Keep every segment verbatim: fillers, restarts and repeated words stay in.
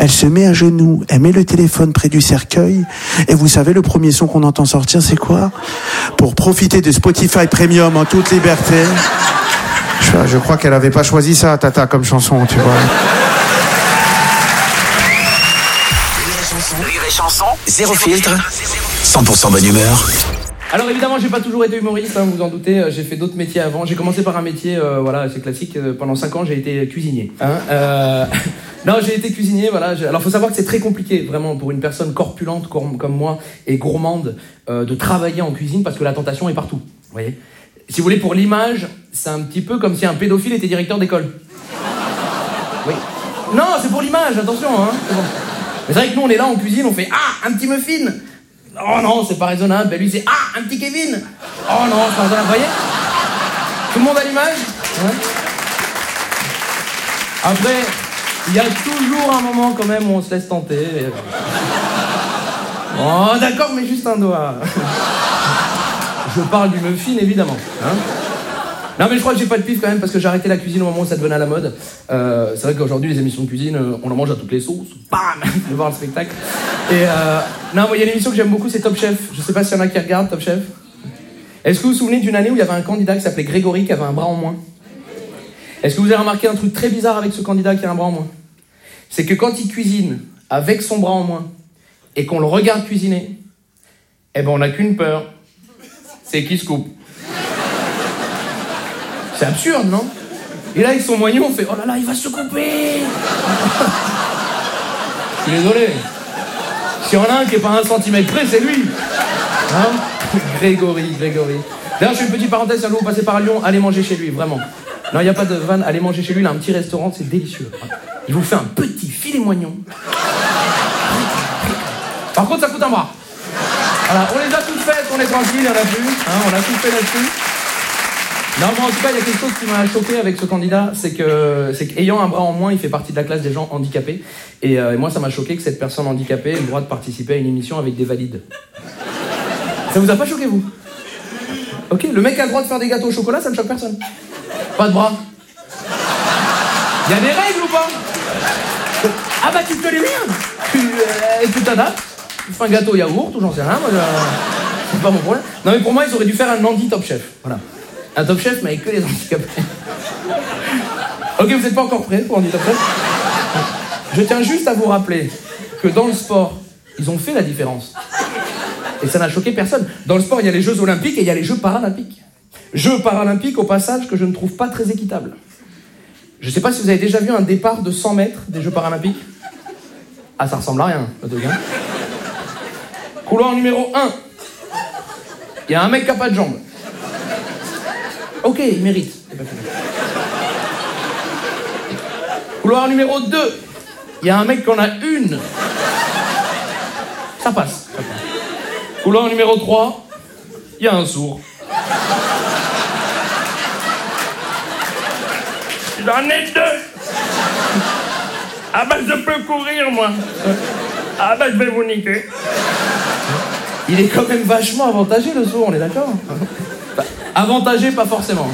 Elle se met à genoux, elle met le téléphone près du cercueil, et vous savez, le premier son qu'on entend sortir, c'est quoi? Pour profiter de Spotify Premium en toute liberté. Je, je crois qu'elle avait pas choisi ça, Tata, comme chanson, tu vois. Rire et chanson, zéro filtre, cent pour cent bonne humeur. Alors évidemment, j'ai pas toujours été humoriste, hein, vous vous en doutez. J'ai fait d'autres métiers avant. J'ai commencé par un métier, euh, voilà, assez classique. Pendant cinq ans, j'ai été cuisinier. Hein, euh... non, j'ai été cuisinier, voilà. Alors, faut savoir que c'est très compliqué, vraiment, pour une personne corpulente comme moi et gourmande, euh, de travailler en cuisine parce que la tentation est partout. Vous voyez. Si vous voulez, pour l'image, c'est un petit peu comme si un pédophile était directeur d'école. Oui. Non, c'est pour l'image, attention, hein. C'est bon. Mais c'est vrai que nous, on est là en cuisine, on fait ah, un petit muffin. Oh non, c'est pas raisonnable. Ben lui, c'est ah, un petit Kevin. Oh non, c'est pas raisonnable. Vous voyez? Tout le monde a l'image? Ouais. Après, il y a toujours un moment quand même où on se laisse tenter. Oh, d'accord, mais juste un doigt. Je parle du muffin, évidemment. Hein? Non, mais je crois que j'ai pas de pif quand même parce que j'ai arrêté la cuisine au moment où ça devenait à la mode. Euh, c'est vrai qu'aujourd'hui, les émissions de cuisine, on en mange à toutes les sauces. Bam! De voir le spectacle. Et euh, non, il y a une émission que j'aime beaucoup, c'est Top Chef. Je sais pas s'il y en a qui regardent Top Chef. Est-ce que vous vous souvenez d'une année où il y avait un candidat qui s'appelait Grégory qui avait un bras en moins? Est-ce que vous avez remarqué un truc très bizarre avec ce candidat qui a un bras en moins? C'est que quand il cuisine avec son bras en moins et qu'on le regarde cuisiner, eh ben on n'a qu'une peur. C'est qu'il se coupe. C'est absurde, non? Et là, avec son moignon, on fait « Oh là là, il va se couper !» Je suis désolé. S'il y en a un qui est pas un centimètre près, c'est lui. Hein? Grégory, Grégory. D'ailleurs, je fais une petite parenthèse, si vous passez par Lyon, allez manger chez lui, vraiment. Non, il n'y a pas de vanne, allez manger chez lui, il a un petit restaurant, c'est délicieux. Il vous fait un petit filet moignon. Par contre, ça coûte un bras. Voilà, on les a toutes faites, on est tranquille, il n'y en a plus. Hein, on a tout fait là-dessus. Non, mais en tout cas, il y a quelque chose qui m'a choqué avec ce candidat, c'est que, c'est qu'ayant un bras en moins, il fait partie de la classe des gens handicapés. Et, euh, et moi, ça m'a choqué que cette personne handicapée ait le droit de participer à une émission avec des valides. Ça vous a pas choqué, vous? Ok, le mec a le droit de faire des gâteaux au chocolat, ça ne choque personne. Pas de bras. Il y a des règles ou pas? Ah bah tu te connais rien. Tu euh, tu t'adaptes. Tu fais un gâteau au yaourt ou j'en sais rien. Moi, euh, c'est pas mon problème. Non mais pour moi, ils auraient dû faire un Nandi Top Chef. Voilà. Un Top Chef, mais avec que les handicapés. Ok, vous n'êtes pas encore prêts pour Nandi Top Chef? Je tiens juste à vous rappeler que dans le sport, ils ont fait la différence. Et ça n'a choqué personne. Dans le sport, il y a les Jeux Olympiques et il y a les Jeux Paralympiques. Jeux Paralympiques, au passage, que je ne trouve pas très équitable. Je ne sais pas si vous avez déjà vu un départ de cent mètres des Jeux Paralympiques. Ah, ça ressemble à rien, le truc, hein. Couloir numéro un. Il y a un mec qui n'a pas de jambes. Ok, il mérite. Couloir numéro deux. Il y a un mec qui en a une. Ça passe. Ça passe. Couloir numéro trois. Il y a un sourd. J'en ai deux. Ah ben je peux courir, moi. Ah ben je vais vous niquer. Il est quand même vachement avantagé, le sourd, on est d'accord? Enfin, avantagé, pas forcément.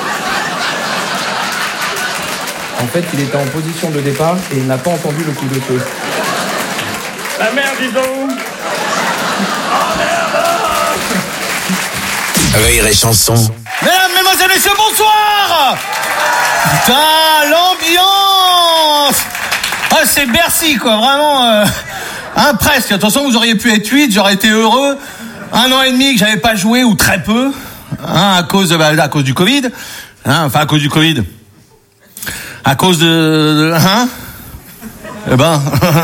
En fait, il était en position de départ et il n'a pas entendu le coup de feu. La merde, dis donc. Oh merde. Rire et chanson. Mesdames, mesdemoiselles, messieurs, bonsoir. Putain, l'ambiance. Ah, c'est Bercy, quoi, vraiment. Euh, hein, presque. Attention, vous auriez pu être huit, j'aurais été heureux. Un an et demi que j'avais pas joué, ou très peu, hein, à cause, bah, à cause du Covid. Hein, enfin, à cause du Covid. À cause de... de hein Eh ben...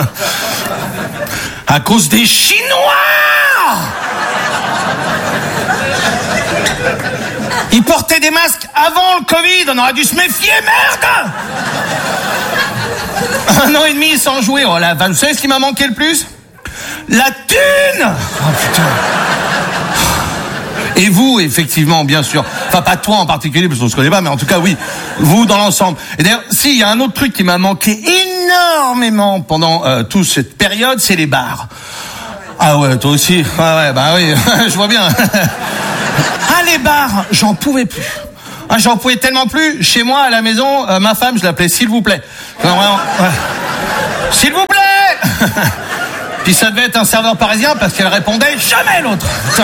à cause des Chinois. Ils portaient des masques avant le Covid, on aurait dû se méfier, merde. Un an et demi sans jouer, oh la vache, vous savez ce qui m'a manqué le plus? La thune. Oh putain. Et vous, effectivement, bien sûr. Enfin, pas toi en particulier, parce qu'on se connaît pas, mais en tout cas, oui. Vous, dans l'ensemble. Et d'ailleurs, si, il y a un autre truc qui m'a manqué énormément pendant euh, toute cette période, c'est les bars. Ah ouais, toi aussi. Ah ouais, bah oui, je vois bien. Ah, les bars, j'en pouvais plus. Ah, j'en pouvais tellement plus. Chez moi, à la maison, euh, ma femme, je l'appelais s'il vous plaît. Non, vraiment, ouais. S'il vous plaît. Puis ça devait être un serveur parisien parce qu'elle répondait jamais l'autre. Putain.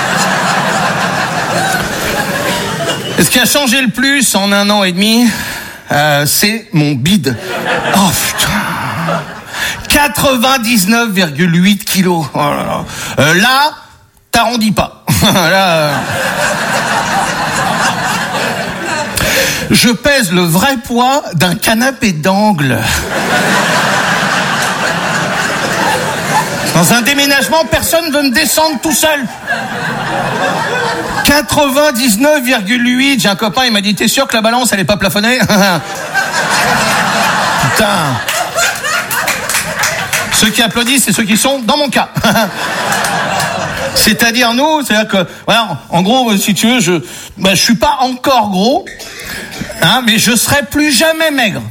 Et ce qui a changé le plus en un an et demi, euh, c'est mon bide. Oh putain. quatre-vingt-dix-neuf virgule huit kilos. Oh là là. Euh, là, t'arrondis pas. là, euh... Je pèse le vrai poids d'un canapé d'angle. Dans un déménagement, personne ne veut me descendre tout seul. quatre-vingt-dix-neuf virgule huit. J'ai un copain, il m'a dit, t'es sûr que la balance, elle est pas plafonnée? Putain. Ceux qui applaudissent, c'est ceux qui sont dans mon cas. C'est-à-dire nous, c'est-à-dire que, voilà, en gros, si tu veux, je, ben, je suis pas encore gros, hein, mais je serai plus jamais maigre.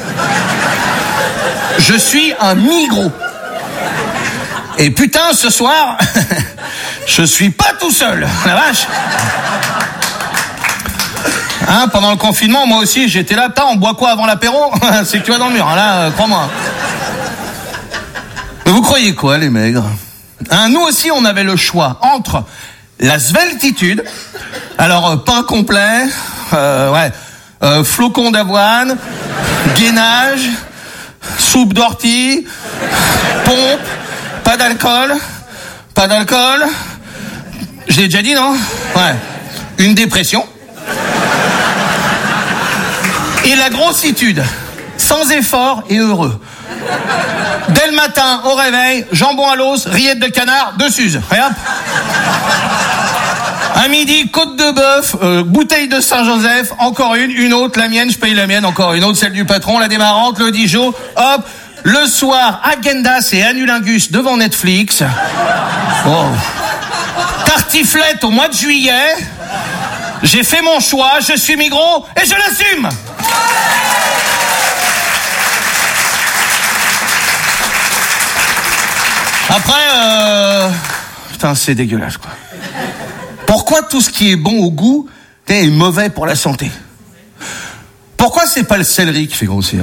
Je suis un mi-gros. Et putain, ce soir, je suis pas tout seul, la vache. Hein, pendant le confinement, moi aussi, j'étais là, putain, on boit quoi avant l'apéro? C'est que tu vas dans le mur, hein, là, euh, crois-moi. Mais vous croyez quoi, les maigres? Hein, nous aussi, on avait le choix entre la sveltitude, alors euh, pain complet, euh, ouais, euh, flocons d'avoine, gainage, soupe d'ortie, pompe, pas d'alcool, pas d'alcool. Je l'ai déjà dit, non? Ouais. Une dépression. Et la grossitude, sans effort et heureux. Dès le matin, au réveil, jambon à l'os, rillettes de canard, deux Suze. Et hop. À midi, côte de bœuf, euh, bouteille de Saint-Joseph, encore une, une autre, la mienne, je paye la mienne, encore une autre, celle du patron, la démarrante, le Dijon, hop. Le soir, Agendas et Anulingus devant Netflix. Oh. Tartiflette au mois de juillet. J'ai fait mon choix, je suis mi-gros et je l'assume. Après, euh... putain, c'est dégueulasse, quoi. Pourquoi tout ce qui est bon au goût est mauvais pour la santé? Pourquoi c'est pas le céleri qui fait grossir?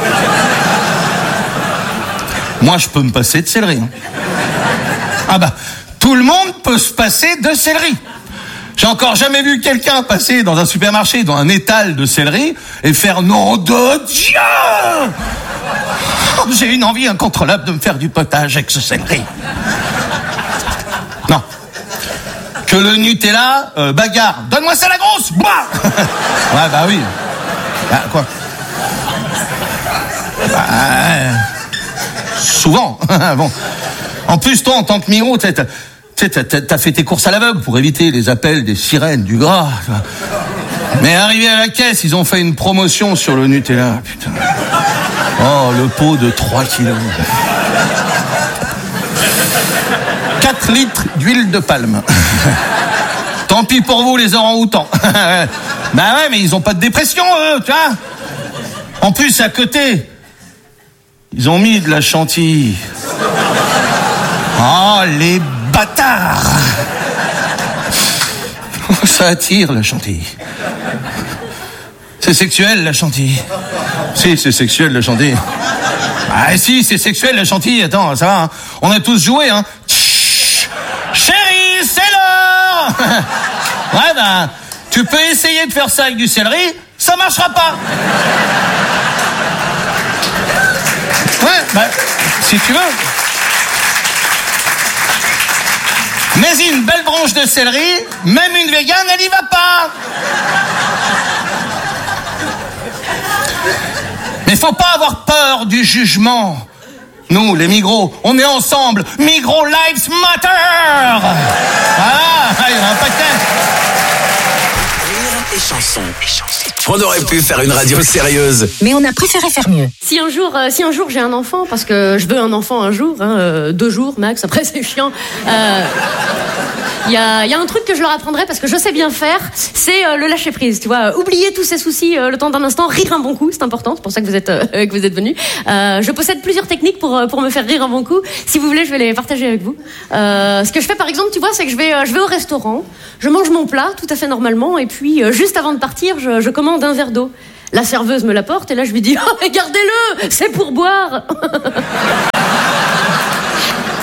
Moi, je peux me passer de céleri. Hein. Ah bah, tout le monde peut se passer de céleri. J'ai encore jamais vu quelqu'un passer dans un supermarché, dans un étal de céleri, et faire nom de Dieu! Oh, j'ai une envie incontrôlable de me faire du potage avec ce céleri. Non. Que le Nutella, euh, bagarre. Donne-moi ça la grosse! Bah ouais, bah oui. Bah, quoi? Bah, euh, souvent. Bon. En plus, toi, en tant que miro, t'as, t'as, t'as, t'as fait tes courses à l'aveugle pour éviter les appels des sirènes, du gras. Mais arrivé à la caisse, ils ont fait une promotion sur le Nutella. Putain. Oh, le pot de trois kilos. quatre litres d'huile de palme. Tant pis pour vous, les orang-outans. Bah ouais, mais ils ont pas de dépression, eux, tu vois. En plus, à côté, ils ont mis de la chantilly. Oh, les bâtards. Ça attire, la chantilly. C'est sexuel, la chantilly. Si, c'est sexuel, la chantilly. Ah si, c'est sexuel, la chantilly. Attends, ça va, hein. On a tous joué, hein. Chut, chérie, c'est l'heure. Ouais, ben, tu peux essayer de faire ça avec du céleri, ça marchera pas. Ouais, ben, si tu veux. Mais une belle branche de céleri, même une végane, elle y va pas. Mais faut pas avoir peur du jugement. Nous, les migros, on est ensemble. Migros Lives Matter. Voilà, il y en a un paquet. Rire et chansons. On aurait pu faire une radio sérieuse. Mais on a préféré faire mieux. Si un jour, euh, si un jour j'ai un enfant, parce que je veux un enfant un jour, hein, euh, deux jours max, après c'est chiant. Euh, Il y a, y a un truc que je leur apprendrai parce que je sais bien faire, c'est euh, le lâcher prise, tu vois, oublier tous ces soucis euh, le temps d'un instant, rire un bon coup, c'est important, c'est pour ça que vous êtes euh, que vous êtes venus. Euh, je possède plusieurs techniques pour pour me faire rire un bon coup. Si vous voulez, je vais les partager avec vous. Euh, ce que je fais par exemple, tu vois, c'est que je vais euh, je vais au restaurant, je mange mon plat tout à fait normalement, et puis euh, juste avant de partir, je, je commande un verre d'eau. La serveuse me l'apporte et là je lui dis oh, mais gardez-le, c'est pour boire.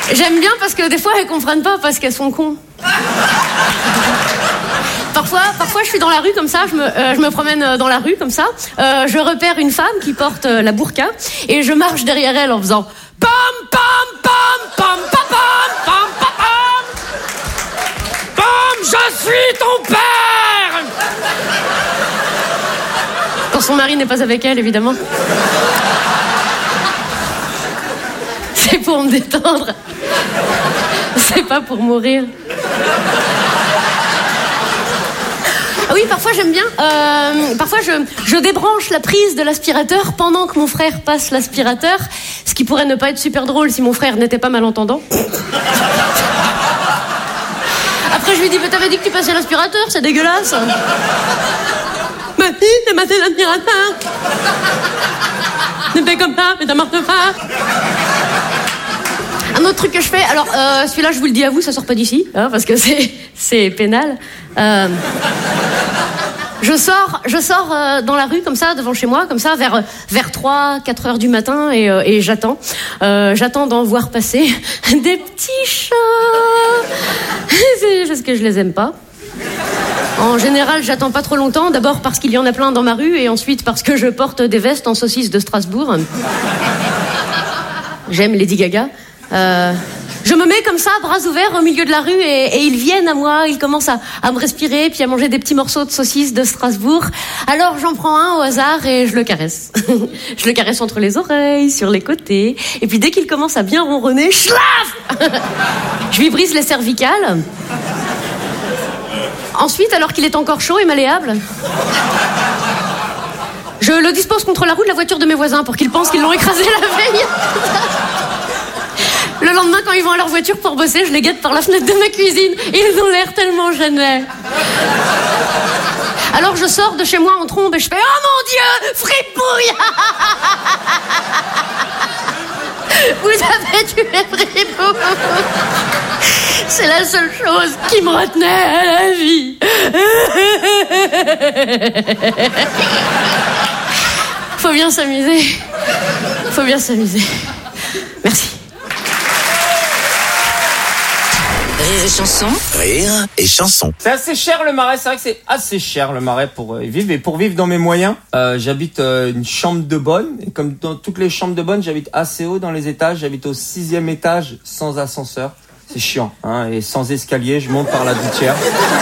J'aime bien parce que des fois, elles comprennent pas parce qu'elles sont cons. Parfois, parfois, je suis dans la rue comme ça, je me, euh, je me promène dans la rue comme ça, euh, je repère une femme qui porte euh, la burqa et je marche derrière elle en faisant pam pam pam pam pam pam pam pam pam pam, je suis ton père. Quand son mari n'est pas avec elle, évidemment. C'est pour me détendre. C'est pas pour mourir. Ah oui, parfois j'aime bien. Euh, parfois je, je débranche la prise de l'aspirateur pendant que mon frère passe l'aspirateur, ce qui pourrait ne pas être super drôle si mon frère n'était pas malentendant. Après je lui dis, mais t'avais dit que tu passais l'aspirateur, c'est dégueulasse. Ma fille, t'as passé l'aspirateur. Ne fais comme ça, mais ça marche pas. Un autre truc que je fais, alors euh, celui-là je vous le dis à vous, ça sort pas d'ici, hein, parce que c'est, c'est pénal. Euh, je sors, je sors euh, dans la rue comme ça, devant chez moi, comme ça, vers, vers trois, quatre heures du matin, et, euh, et j'attends. Euh, j'attends d'en voir passer des petits chats. C'est parce que je les aime pas. En général, j'attends pas trop longtemps, d'abord parce qu'il y en a plein dans ma rue, et ensuite parce que je porte des vestes en saucisse de Strasbourg. J'aime Lady Gaga. Euh, je me mets comme ça, bras ouverts au milieu de la rue et, et ils viennent à moi, ils commencent à, à me respirer puis à manger des petits morceaux de saucisse de Strasbourg. Alors j'en prends un au hasard et je le caresse. Je le caresse entre les oreilles, sur les côtés. Et puis dès qu'il commence à bien ronronner, schlaf. Je lui brise les cervicales. Ensuite, alors qu'il est encore chaud et malléable, je le dispose contre la roue de la voiture de mes voisins pour qu'ils pensent qu'ils l'ont écrasé la veille. Le lendemain, quand ils vont à leur voiture pour bosser, je les guette par la fenêtre de ma cuisine. Ils ont l'air tellement gênés. Alors je sors de chez moi en trombe et je fais « Oh mon Dieu, fripouille !» Vous avez tué Fripouille. C'est la seule chose qui me retenait à la vie. Faut bien s'amuser. Faut bien s'amuser. Merci. Rire et chanson. Rire et chanson. C'est assez cher le Marais, c'est vrai que c'est assez cher le Marais pour euh, vivre. Et pour vivre dans mes moyens, euh, j'habite euh, une chambre de bonne. Et comme dans toutes les chambres de bonne, j'habite assez haut dans les étages. J'habite au sixième étage sans ascenseur. C'est chiant, hein, et sans escalier, je monte par la gouttière.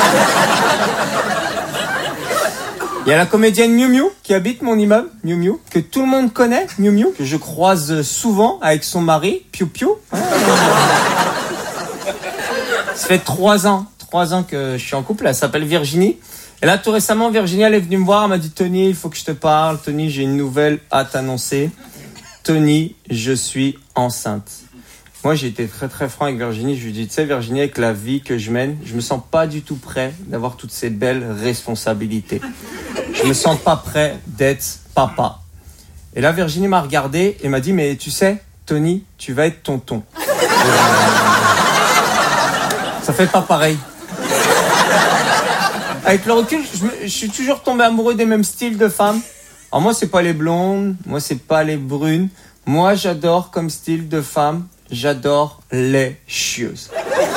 Il y a la comédienne Miu Miu qui habite mon immeuble, Miu Miu, que tout le monde connaît, Miu Miu, que je croise souvent avec son mari, Piu Piu. Hein. Ça fait trois ans, trois ans que je suis en couple, elle s'appelle Virginie. Et là, tout récemment, Virginie, elle est venue me voir, elle m'a dit « Tony, il faut que je te parle. Tony, j'ai une nouvelle à t'annoncer. Tony, je suis enceinte. » Moi, j'ai été très très franc avec Virginie. Je lui ai dit, tu sais, Virginie, avec la vie que je mène, je me sens pas du tout prêt d'avoir toutes ces belles responsabilités. Je me sens pas prêt d'être papa. Et là, Virginie m'a regardé et m'a dit, mais tu sais, Tony, tu vas être tonton. Ça fait pas pareil. Avec le recul, je, me, je suis toujours tombé amoureux des mêmes styles de femmes. Alors moi, c'est pas les blondes, moi, c'est pas les brunes. Moi, j'adore comme style de femme. J'adore les chieuses.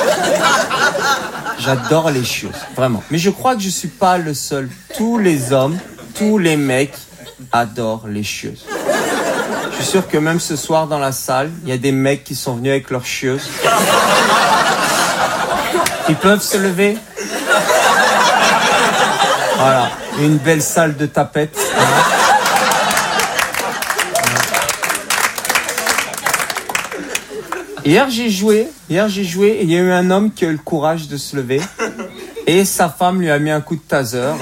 J'adore les chieuses, vraiment. Mais je crois que je suis pas le seul. Tous les hommes, tous les mecs adorent les chieuses. Je suis sûr que même ce soir dans la salle, il y a des mecs qui sont venus avec leurs chieuses. Ils peuvent se lever. Voilà, une belle salle de tapettes. Hier j'ai joué, hier j'ai joué et il y a eu un homme qui a eu le courage de se lever et sa femme lui a mis un coup de taser. Hein.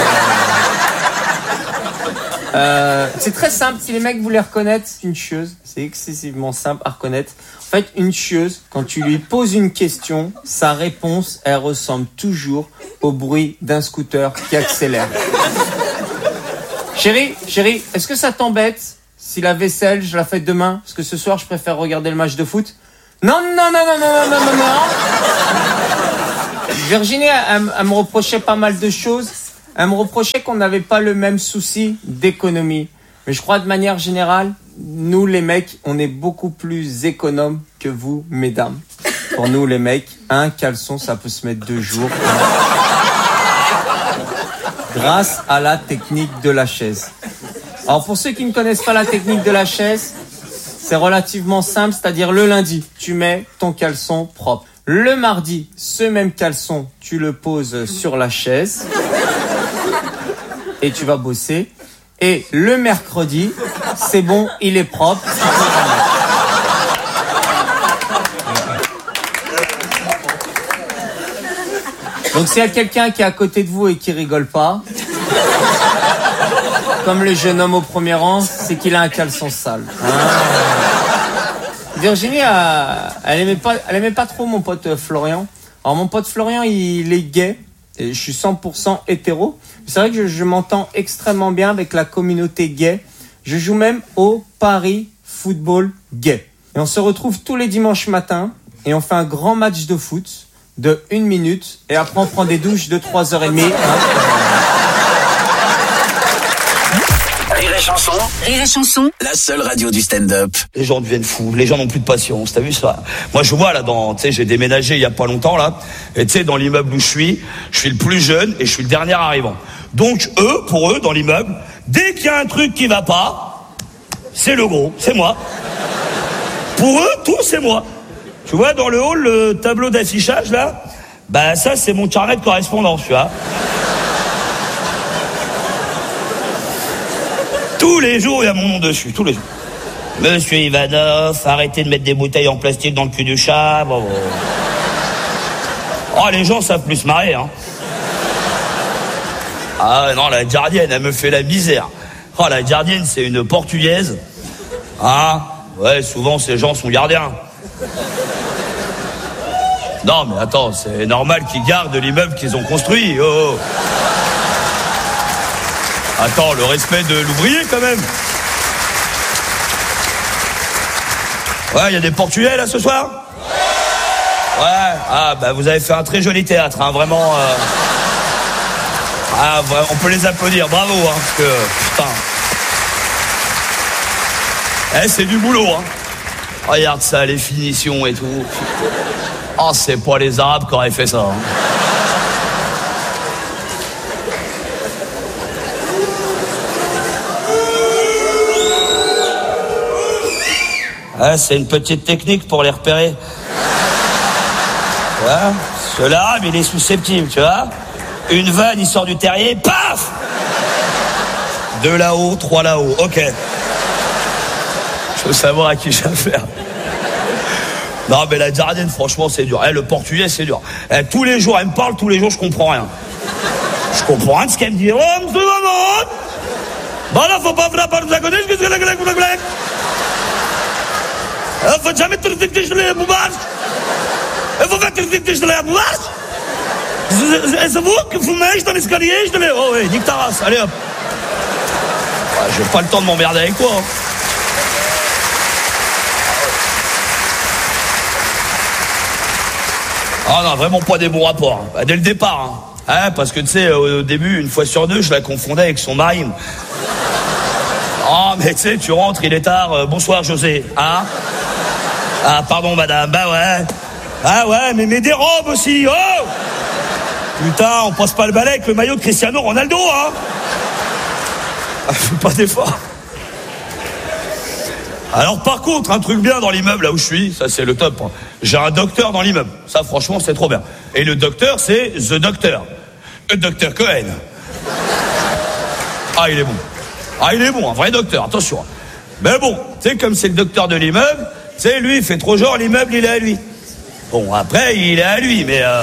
Euh, c'est très simple, si les mecs voulaient reconnaître, c'est une chieuse, c'est excessivement simple à reconnaître. En fait, une chieuse, quand tu lui poses une question, sa réponse, elle ressemble toujours au bruit d'un scooter qui accélère. Chérie, chérie, est-ce que ça t'embête si la vaisselle, je la fais demain? Parce que ce soir, je préfère regarder le match de foot. Non, non, non, non, non, non, non, non, non. Virginie, elle, elle me reprochait pas mal de choses. Elle me reprochait qu'on n'avait pas le même souci d'économie. Mais je crois de manière générale, nous les mecs, on est beaucoup plus économes que vous, mesdames. Pour nous les mecs, un caleçon, ça peut se mettre deux jours. Grâce à la technique de la chaise. Alors pour ceux qui ne connaissent pas la technique de la chaise, c'est relativement simple, c'est-à-dire le lundi, tu mets ton caleçon propre. Le mardi, ce même caleçon, tu le poses sur la chaise et tu vas bosser. Et le mercredi, c'est bon, il est propre. Donc s'il y a quelqu'un qui est à côté de vous et qui rigole pas, comme le jeune homme au premier rang, c'est qu'il a un caleçon sale. Ah. Virginie, a, elle aimait pas, elle aimait pas trop mon pote Florian. Alors mon pote Florian, il est gay et je suis cent pour cent hétéro. C'est vrai que je, je m'entends extrêmement bien avec la communauté gay. Je joue même au Paris Football Gay. Et on se retrouve tous les dimanches matins et on fait un grand match de foot de une minute et après on prend des douches de trois heures et demie. Hein. Rire et chanson. Rire et chanson. La seule radio du stand-up. Les gens deviennent fous, les gens n'ont plus de patience, t'as vu ça? Moi je vois là, dans, tu sais, j'ai déménagé il y a pas longtemps là, et tu sais, dans l'immeuble où je suis, je suis le plus jeune et je suis le dernier arrivant. Donc eux, pour eux, dans l'immeuble, dès qu'il y a un truc qui va pas, c'est le gros, c'est moi. Pour eux, tout c'est moi. Tu vois, dans le hall, le tableau d'affichage, là, bah ça, c'est mon carnet de correspondance, tu vois. Tous les jours, il y a mon nom dessus, tous les jours. Monsieur Ivanov, arrêtez de mettre des bouteilles en plastique dans le cul du chat. Bon, bon. Oh, les gens savent plus se marrer, hein. Ah non, la gardienne, elle me fait la misère. Oh, la gardienne, c'est une portugaise. Ah, ouais, souvent, ces gens sont gardiens. Non, mais attends, c'est normal qu'ils gardent l'immeuble qu'ils ont construit. Oh, oh. Attends, le respect de l'ouvrier, quand même. Ouais, il y a des Portugais, là, ce soir? Ouais. Ah, bah, vous avez fait un très joli théâtre, hein, vraiment. Euh... Ah, on peut les applaudir, bravo, hein, parce que, putain. Eh, c'est du boulot, hein. Regarde ça, les finitions et tout. Oh, c'est pas les Arabes qui auraient fait ça, hein. Ah, c'est une petite technique pour les repérer. Tu vois, ce l'arabe, il est susceptible, tu vois. Une vanne, il sort du terrier, paf! Deux là-haut, trois là-haut, ok. Je veux savoir à qui j'ai affaire. Non, mais la gardienne, franchement, c'est dur. Eh, le portugais, c'est dur. Eh, tous les jours, elle me parle, tous les jours, je comprends rien. Je comprends rien de ce qu'elle me dit. Oh, monsieur maman! Bon, là, faut pas frapper par à côté, je vais la glaque. Faut jamais te dire que je l'ai à boubar. Il faut faire que je l'ai à boubar. C'est vous que vous mettez dans l'escalier, je l'ai. Oh, oui, nique ta race, allez hop. Ouais, j'ai pas le temps de m'emmerder avec toi. Ah non, vraiment pas des bons rapports. Hein. Dès le départ. Hein. Hein, parce que tu sais, au début, une fois sur deux, je la confondais avec son mari. Oh, mais tu sais, tu rentres, il est tard. Euh, bonsoir, José. Hein? Ah, pardon, madame. Bah ouais. Ah ouais, mais, mais des robes aussi. Oh! Putain, on passe pas le balai avec le maillot de Cristiano Ronaldo, hein? Ah, fais pas d'effort. Alors, par contre, un truc bien dans l'immeuble, là où je suis, ça, c'est le top. J'ai un docteur dans l'immeuble. Ça, franchement, c'est trop bien. Et le docteur, c'est The Doctor. Le docteur Cohen. Ah, il est bon. Ah, il est bon, un vrai docteur, attention. Mais bon, tu sais, comme c'est le docteur de l'immeuble, tu sais, lui, il fait trop genre, l'immeuble, il est à lui. Bon, après, il est à lui, mais... Euh...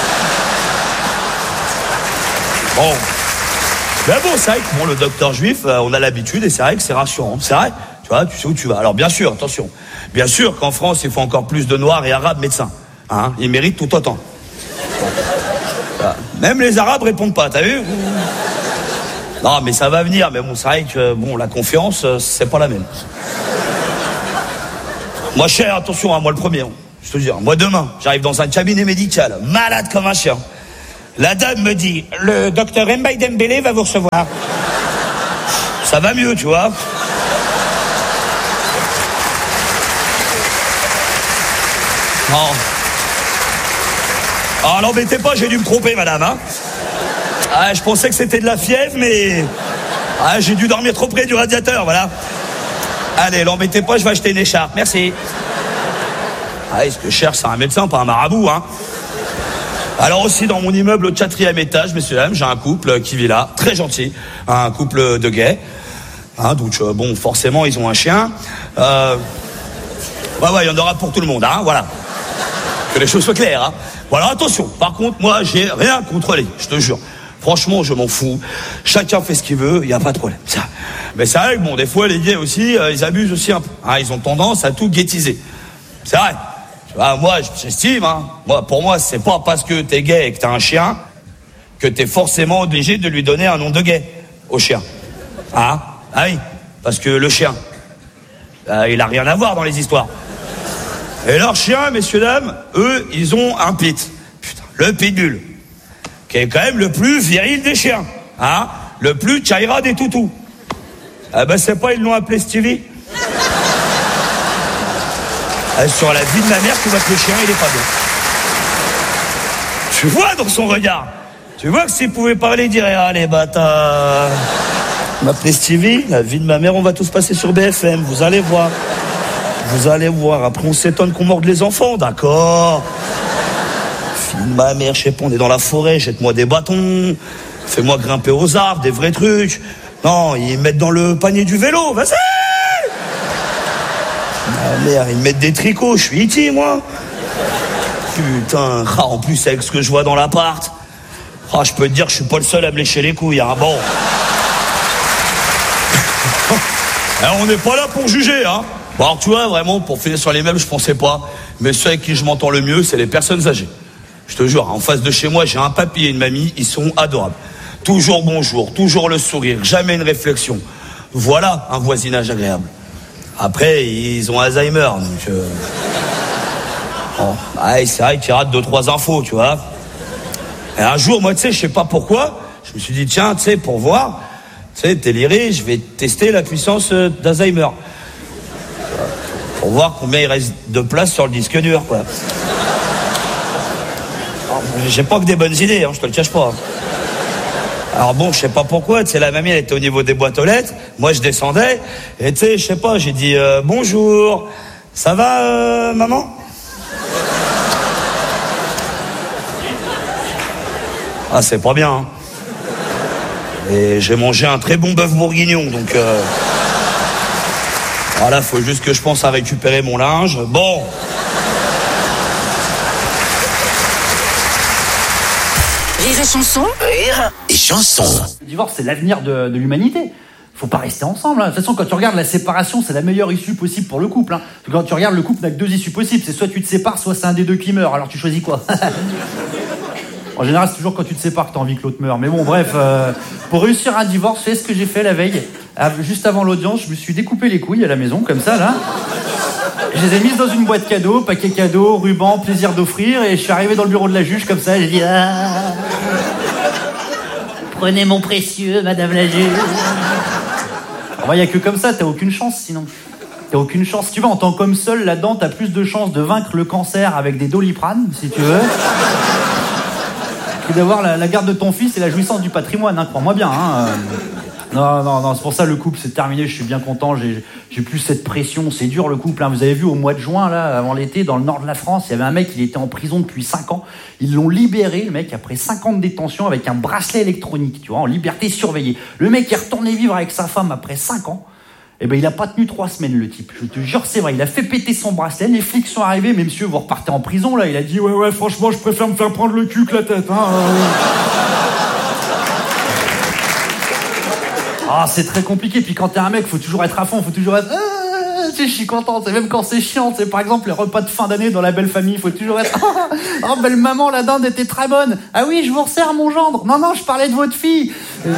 Bon. Mais bon, c'est vrai que bon, le docteur juif, euh, on a l'habitude, et c'est vrai que c'est rassurant. C'est vrai, tu vois, tu sais où tu vas. Alors, bien sûr, attention. Bien sûr qu'en France, il faut encore plus de Noirs et Arabes médecins. Hein, ils méritent tout autant. Bon. Même les Arabes répondent pas, t'as vu? Non, mais ça va venir. Mais bon, c'est vrai que bon, la confiance, c'est pas la même. Moi, cher, attention, hein, moi le premier. Hein, je te dis, moi demain, j'arrive dans un cabinet médical, malade comme un chien. La dame me dit, le docteur Mbaye Dembélé va vous recevoir. Ça va mieux, tu vois. Non. Ah, l'embêtez pas, j'ai dû me tromper, madame. Hein. Ah, je pensais que c'était de la fièvre, mais... Ah, j'ai dû dormir trop près du radiateur, voilà. Allez, l'embêtez pas, je vais acheter une écharpe. Merci. Ah, ce que je cherche, c'est un médecin, pas un marabout, hein. Alors aussi, dans mon immeuble au quatrième étage, messieurs, dames, j'ai un couple qui vit là, très gentil. Un couple de gays. Hein, donc, euh, bon, forcément, ils ont un chien. Euh... Ouais, ouais, il y en aura pour tout le monde, hein, voilà. Que les choses soient claires, hein. Voilà, attention. Par contre, moi, j'ai rien contre les, je te jure. Franchement, je m'en fous. Chacun fait ce qu'il veut, il n'y a pas de problème. Ça. Mais c'est vrai que, bon, des fois, les gays aussi, euh, ils abusent aussi un peu. Hein, ils ont tendance à tout ghettiser. C'est vrai. Tu vois, moi, j'estime, hein. Moi, pour moi, c'est pas parce que t'es gay et que t'as un chien que t'es forcément obligé de lui donner un nom de gay au chien. Hein? Ah oui. Parce que le chien, euh, il a rien à voir dans les histoires. Et leurs chiens, messieurs, dames, eux, ils ont un pit. Putain, le pitbull. Qui est quand même le plus viril des chiens. Hein? Le plus Chaira des toutous. Ah ben, c'est pas, ils l'ont appelé Stevie. Ah, sur la vie de ma mère, tu vois que le chien, il est pas bien. Tu vois dans son regard. Tu vois que s'il pouvait parler, il dirait, ah, les bâtards. M'appeler Stevie, la vie de ma mère, on va tous passer sur B F M, vous allez voir. Vous allez voir, après on s'étonne qu'on morde les enfants, d'accord. Fille de ma mère, je sais pas, on est dans la forêt, jette-moi des bâtons, fais-moi grimper aux arbres, des vrais trucs. Non, ils me mettent dans le panier du vélo, vas-y. Ma mère, ils me mettent des tricots, je suis iti, moi. Putain, ah, en plus avec ce que je vois dans l'appart, ah, je peux te dire que je suis pas le seul à me lécher les couilles, hein, bon. Alors, on n'est pas là pour juger, hein. Bon, alors, tu vois, vraiment, pour finir sur les meubles, je pensais pas. Mais ceux avec qui je m'entends le mieux, c'est les personnes âgées. Je te jure, en face de chez moi, j'ai un papy et une mamie, ils sont adorables. Toujours bonjour, toujours le sourire, jamais une réflexion. Voilà un voisinage agréable. Après, ils ont Alzheimer, donc... Euh... Bon, ah, c'est vrai qu'ils ratent deux, trois infos, tu vois. Et un jour, moi, tu sais, je sais pas pourquoi, je me suis dit, tiens, tu sais, pour voir... Tu sais, déliré, je vais tester la puissance d'Alzheimer. Pour voir combien il reste de place sur le disque dur, quoi. J'ai pas que des bonnes idées, hein, je te le cache pas. Alors bon, je sais pas pourquoi, tu sais, la mamie, elle était au niveau des boîtes aux lettres. Moi, je descendais, et tu sais, je sais pas, j'ai dit, euh, bonjour, ça va, euh, maman? Ah, c'est pas bien, hein. Et j'ai mangé un très bon bœuf bourguignon, donc... Euh... Voilà, faut juste que je pense à récupérer mon linge. Bon. Rire et chanson. Rire et chanson. Le divorce, c'est l'avenir de, de l'humanité. Faut pas rester ensemble. Hein. De toute façon, quand tu regardes la séparation, c'est la meilleure issue possible pour le couple. Hein. Quand tu regardes le couple, n'a que deux issues possibles. C'est soit tu te sépares, soit c'est un des deux qui meurt. Alors tu choisis quoi? En général, c'est toujours quand tu te sépares que t'as envie que l'autre meure. Mais bon, bref, euh, pour réussir un divorce, fais ce que j'ai fait la veille. Juste avant l'audience, je me suis découpé les couilles à la maison, comme ça, là. Je les ai mises dans une boîte cadeau, paquet cadeau, ruban, plaisir d'offrir, et je suis arrivé dans le bureau de la juge, comme ça, j'ai dit... Ah, prenez mon précieux, madame la juge. Il n'y a que comme ça, t'as aucune chance, sinon. T'as aucune chance. Si tu vois, en tant qu'homme seul, là-dedans, t'as plus de chances de vaincre le cancer avec des Doliprane, si tu veux, que d'avoir la, la garde de ton fils et la jouissance du patrimoine, hein, crois-moi bien. Hein. Non, non, non, c'est pour ça le couple c'est terminé, je suis bien content, j'ai, j'ai plus cette pression, c'est dur le couple. Hein. Vous avez vu au mois de juin, là, avant l'été, dans le nord de la France, il y avait un mec, il était en prison depuis cinq ans. Ils l'ont libéré, le mec, après cinq ans de détention avec un bracelet électronique, tu vois, en liberté surveillée. Le mec est retourné vivre avec sa femme après cinq ans. Eh ben, il a pas tenu trois semaines, le type. Je te jure, c'est vrai. Il a fait péter son bracelet. Les flics sont arrivés. Mais monsieur, vous repartez en prison, là. Il a dit, ouais, ouais, franchement, je préfère me faire prendre le cul que la tête, hein. Ah, c'est très compliqué. Puis quand t'es un mec, faut toujours être à fond. Faut toujours être, ah, je suis content. C'est même quand c'est chiant. C'est par exemple les repas de fin d'année dans la belle famille. Faut toujours être, oh, oh, belle maman, la dinde était très bonne. Ah oui, je vous resserre mon gendre. Non, non, je parlais de votre fille.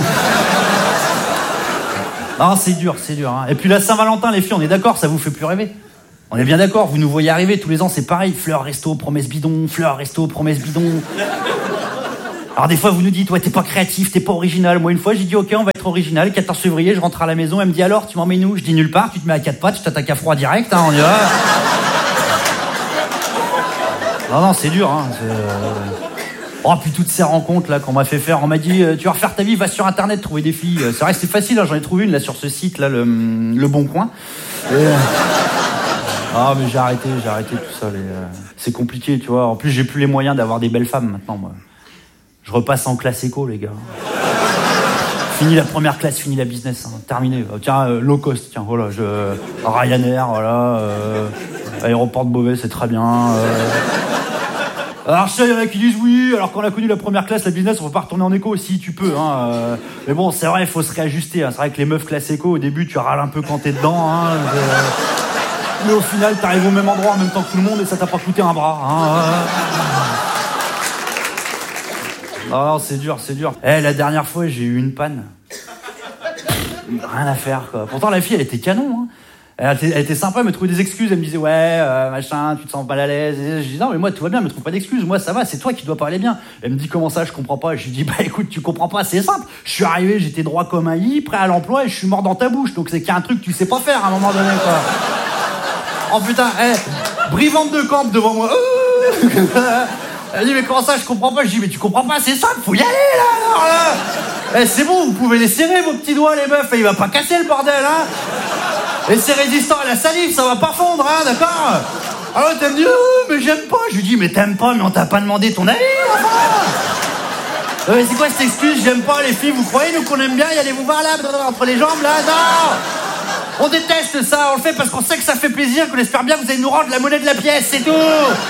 Ah, c'est dur, c'est dur. Hein. Et puis la Saint-Valentin, les filles, on est d'accord, ça vous fait plus rêver. On est bien d'accord, vous nous voyez arriver tous les ans, c'est pareil. Fleurs, resto, promesse bidon, fleurs, resto, promesse bidon. Alors des fois, vous nous dites, ouais, t'es pas créatif, t'es pas original. Moi, une fois, j'ai dit, ok, on va être original. quatorze février, je rentre à la maison, elle me dit, alors, tu m'emmènes où? Je dis nulle part, tu te mets à quatre pattes, tu t'attaques à froid direct, hein, on y va. Non, non, c'est dur, hein. C'est, euh... Oh, puis toutes ces rencontres là qu'on m'a fait faire, on m'a dit, euh, tu vas refaire ta vie, va sur internet trouver des filles. C'est vrai, c'est facile, hein, j'en ai trouvé une là sur ce site là, le, le Bon Coin. Et... Ah, mais j'ai arrêté, j'ai arrêté tout ça. Les, euh... C'est compliqué, tu vois. En plus, j'ai plus les moyens d'avoir des belles femmes maintenant, moi. Je repasse en classe éco, les gars. Fini la première classe, fini la business, hein. Terminé. Euh, tiens, euh, low cost, tiens, voilà, je... Ryanair, voilà. Euh... Aéroport de Beauvais, c'est très bien. Euh... Alors je sais, il y en a qui disent oui, alors qu'on a connu la première classe, la business, on peut pas retourner en éco, si tu peux, hein. Euh, mais bon, c'est vrai, il faut se réajuster, hein. C'est vrai que les meufs classe éco, au début, tu râles un peu quand t'es dedans, hein. Euh, mais au final, t'arrives au même endroit en même temps que tout le monde et ça t'a pas coûté un bras, hein. Non, non, c'est dur, c'est dur. Eh, la dernière fois, j'ai eu une panne. Rien à faire, quoi. Pourtant, la fille, elle était canon, hein. Elle était, elle était sympa, elle me trouvait des excuses, elle me disait ouais, euh, machin, tu te sens mal à l'aise. Et je dis non, mais moi tout va bien, me trouve pas d'excuses, moi ça va, c'est toi qui dois pas aller bien. Elle me dit comment ça, je comprends pas. Je lui dis bah écoute, tu comprends pas, c'est simple. Je suis arrivé, j'étais droit comme un i, prêt à l'emploi et je suis mort dans ta bouche. Donc c'est qu'il y a un truc que tu sais pas faire à un moment donné, quoi. Oh putain, eh, brivante de camp devant moi. Elle dit mais comment ça, je comprends pas. Je dis mais tu comprends pas, c'est simple, faut y aller là, alors, là. Eh, c'est bon, vous pouvez les serrer vos petits doigts les meufs, et il va pas casser le bordel, hein. Et c'est résistant à la salive, ça va pas fondre, hein, d'accord? Alors t'as me dit, oh, mais j'aime pas. Je lui dis, mais t'aimes pas, mais on t'a pas demandé ton avis, enfin. euh, C'est quoi cette excuse, j'aime pas les filles, vous croyez, nous qu'on aime bien, y aller vous voir là, entre les jambes, là, non. On déteste ça, on le fait parce qu'on sait que ça fait plaisir, qu'on espère bien que vous allez nous rendre la monnaie de la pièce, c'est tout.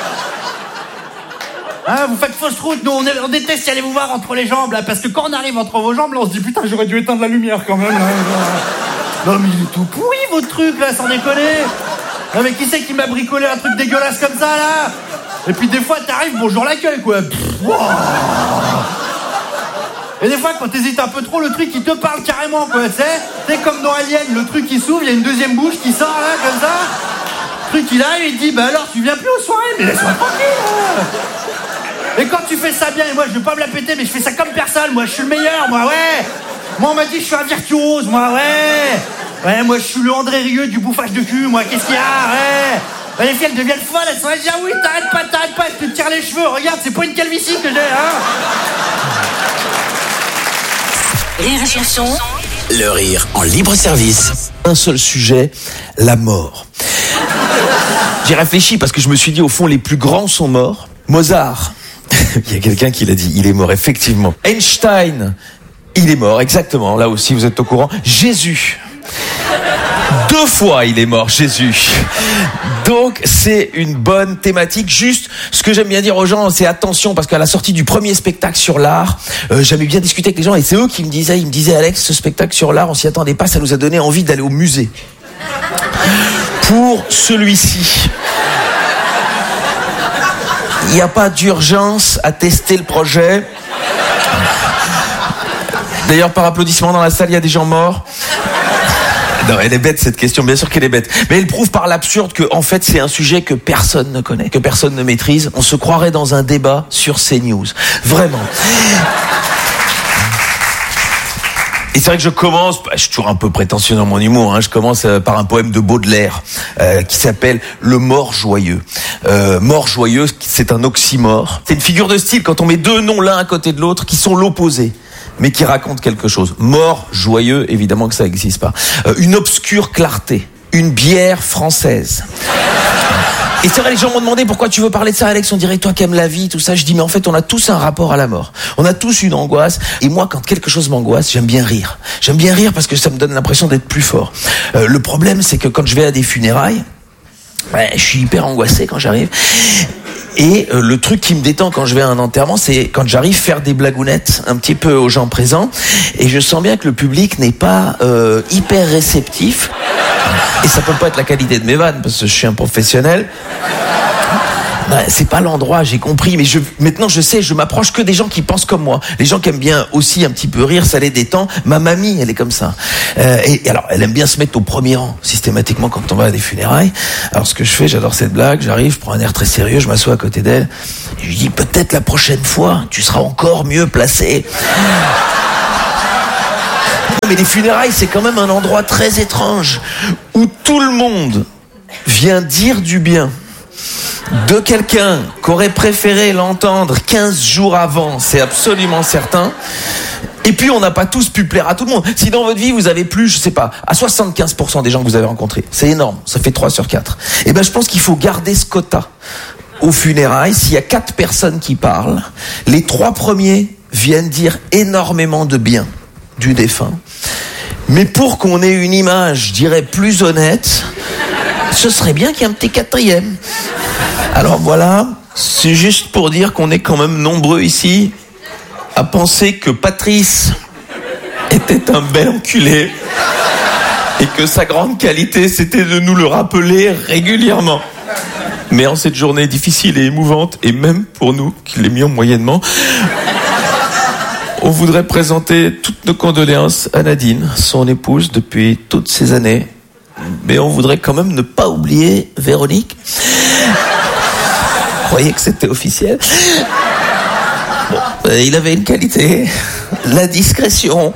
Hein, vous faites fausse route, nous on, est, on déteste y aller vous voir entre les jambes, là, parce que quand on arrive entre vos jambes, là, on se dit, putain, j'aurais dû éteindre la lumière quand même, là. Non mais il est tout pourri votre truc là, sans déconner. Non mais qui c'est qui m'a bricolé un truc dégueulasse comme ça là? Et puis des fois t'arrives, bonjour l'accueil quoi. Pff, wow. Et des fois quand t'hésites un peu trop, le truc il te parle carrément quoi, tu sais. C'est comme dans Alien, le truc qui s'ouvre, il y a une deuxième bouche qui sort là comme ça. Le truc il arrive, il te dit bah alors tu viens plus aux soirées, mais laisse-moi tranquille là. Et quand tu fais ça bien, et moi je vais pas me la péter, mais je fais ça comme personne, moi je suis le meilleur, moi ouais. Moi on m'a dit je suis un virtuose, moi ouais. Ouais, moi je suis le André Rieu du bouffage de cul, moi qu'est-ce qu'il y a, ouais. Ouais, les filles elles deviennent folles, elles sont là, ah oui t'arrêtes pas, t'arrêtes pas, elles te tirent les cheveux, regarde c'est pas une calvitie que j'ai, hein. Rire et chanson. Le rire en libre service. Un seul sujet, la mort. J'ai réfléchi parce que je me suis dit au fond les plus grands sont morts. Mozart, il y a quelqu'un qui l'a dit, il est mort effectivement. Einstein, il est mort, exactement, là aussi vous êtes au courant. Jésus, deux fois il est mort, Jésus. Donc c'est une bonne thématique. Juste, ce que j'aime bien dire aux gens, c'est attention, parce qu'à la sortie du premier spectacle sur l'art, euh, j'avais bien discuté avec les gens, et c'est eux qui me disaient, ils me disaient Alex, ce spectacle sur l'art, on s'y attendait pas, ça nous a donné envie d'aller au musée. Pour celui-ci, il n'y a pas d'urgence à tester le projet. D'ailleurs, par applaudissement dans la salle, il y a des gens morts. Non, elle est bête cette question, bien sûr qu'elle est bête. Mais elle prouve par l'absurde que, en fait, c'est un sujet que personne ne connaît, que personne ne maîtrise. On se croirait dans un débat sur CNews. Vraiment. Et c'est vrai que je commence, bah, je suis toujours un peu prétentieux dans mon humour, hein, je commence euh, par un poème de Baudelaire euh, qui s'appelle « Le mort joyeux ». Euh, mort joyeux, c'est un oxymore. C'est une figure de style quand on met deux noms l'un à côté de l'autre qui sont l'opposé, mais qui racontent quelque chose. Mort joyeux, évidemment que ça n'existe pas. Euh, une obscure clarté, une bière française. Et c'est vrai, les gens m'ont demandé pourquoi tu veux parler de ça, Alex, on dirait toi qui aimes la vie, tout ça. Je dis mais en fait on a tous un rapport à la mort. On a tous une angoisse. Et moi quand quelque chose m'angoisse, j'aime bien rire. J'aime bien rire parce que ça me donne l'impression d'être plus fort. Euh, le problème c'est que quand je vais à des funérailles, ouais, je suis hyper angoissé quand j'arrive. Et euh, le truc qui me détend quand je vais à un enterrement, c'est quand j'arrive faire des blagounettes un petit peu aux gens présents. Et je sens bien que le public n'est pas euh, hyper réceptif. Et ça peut pas être la qualité de mes vannes, parce que je suis un professionnel. Ben, c'est pas l'endroit, j'ai compris, mais je, maintenant je sais, je m'approche que des gens qui pensent comme moi. Les gens qui aiment bien aussi un petit peu rire, ça les détend. Ma mamie, elle est comme ça. Euh, et, et alors, elle aime bien se mettre au premier rang, systématiquement, quand on va à des funérailles. Alors, ce que je fais, j'adore cette blague, j'arrive, je prends un air très sérieux, je m'assois à côté d'elle, et je lui dis, peut-être la prochaine fois, tu seras encore mieux placé. Mais les funérailles, c'est quand même un endroit très étrange, où tout le monde vient dire du bien. de quelqu'un qu'aurait préféré l'entendre quinze jours avant, c'est absolument certain. Et puis, on n'a pas tous pu plaire à tout le monde. Si dans votre vie, vous avez plu, je sais pas, à soixante-quinze pour cent des gens que vous avez rencontrés, c'est énorme, ça fait trois sur quatre. Et ben, je pense qu'il faut garder ce quota. Aux funérailles, s'il y a quatre personnes qui parlent, les trois premiers viennent dire énormément de bien du défunt. Mais pour qu'on ait une image, je dirais, plus honnête, ce serait bien qu'il y ait un petit quatrième. Alors voilà, c'est juste pour dire qu'on est quand même nombreux ici à penser que Patrice était un bel enculé et que sa grande qualité, c'était de nous le rappeler régulièrement. Mais en cette journée difficile et émouvante, et même pour nous qui l'aimions moyennement, on voudrait présenter toutes nos condoléances à Nadine, son épouse depuis toutes ces années. Mais on voudrait quand même ne pas oublier Véronique. Vous croyez que c'était officiel ? Bon, euh, il avait une qualité, la discrétion.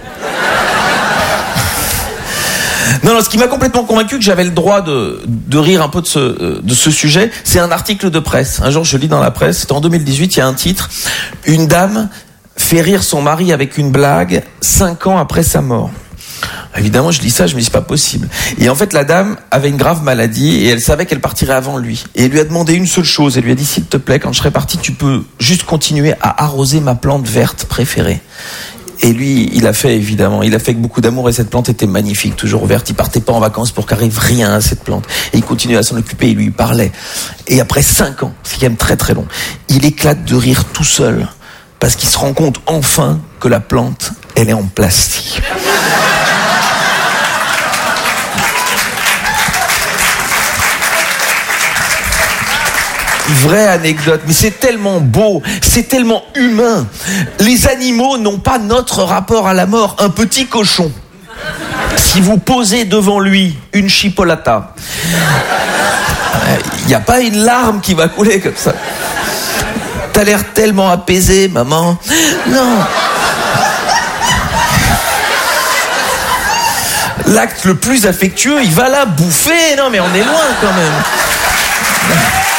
Non, non, ce qui m'a complètement convaincu que j'avais le droit de, de rire un peu de ce, de ce sujet, c'est un article de presse. Un jour, je lis dans la presse, c'était en deux mille dix-huit, il y a un titre, une dame fait rire son mari avec une blague cinq ans après sa mort. Évidemment, je lis ça, je me dis c'est pas possible. Et en fait, la dame avait une grave maladie et elle savait qu'elle partirait avant lui. Et elle lui a demandé une seule chose. Elle lui a dit, s'il te plaît, quand je serai parti, tu peux juste continuer à arroser ma plante verte préférée. Et lui, il a fait, évidemment, il a fait avec beaucoup d'amour et cette plante était magnifique, toujours verte. Il partait pas en vacances pour qu'arrive rien à cette plante. Et il continuait à s'en occuper, il lui parlait. Et après cinq ans, c'est quand même très très long, il éclate de rire tout seul parce qu'il se rend compte enfin que la plante, elle est en plastique. Vraie anecdote, mais c'est tellement beau, c'est tellement humain. Les animaux n'ont pas notre rapport à la mort. Un petit cochon, si vous posez devant lui une chipolata, il n'y a pas une larme qui va couler comme ça. T'as l'air tellement apaisé, maman. Non. L'acte le plus affectueux, il va la bouffer. Non, mais on est loin quand même.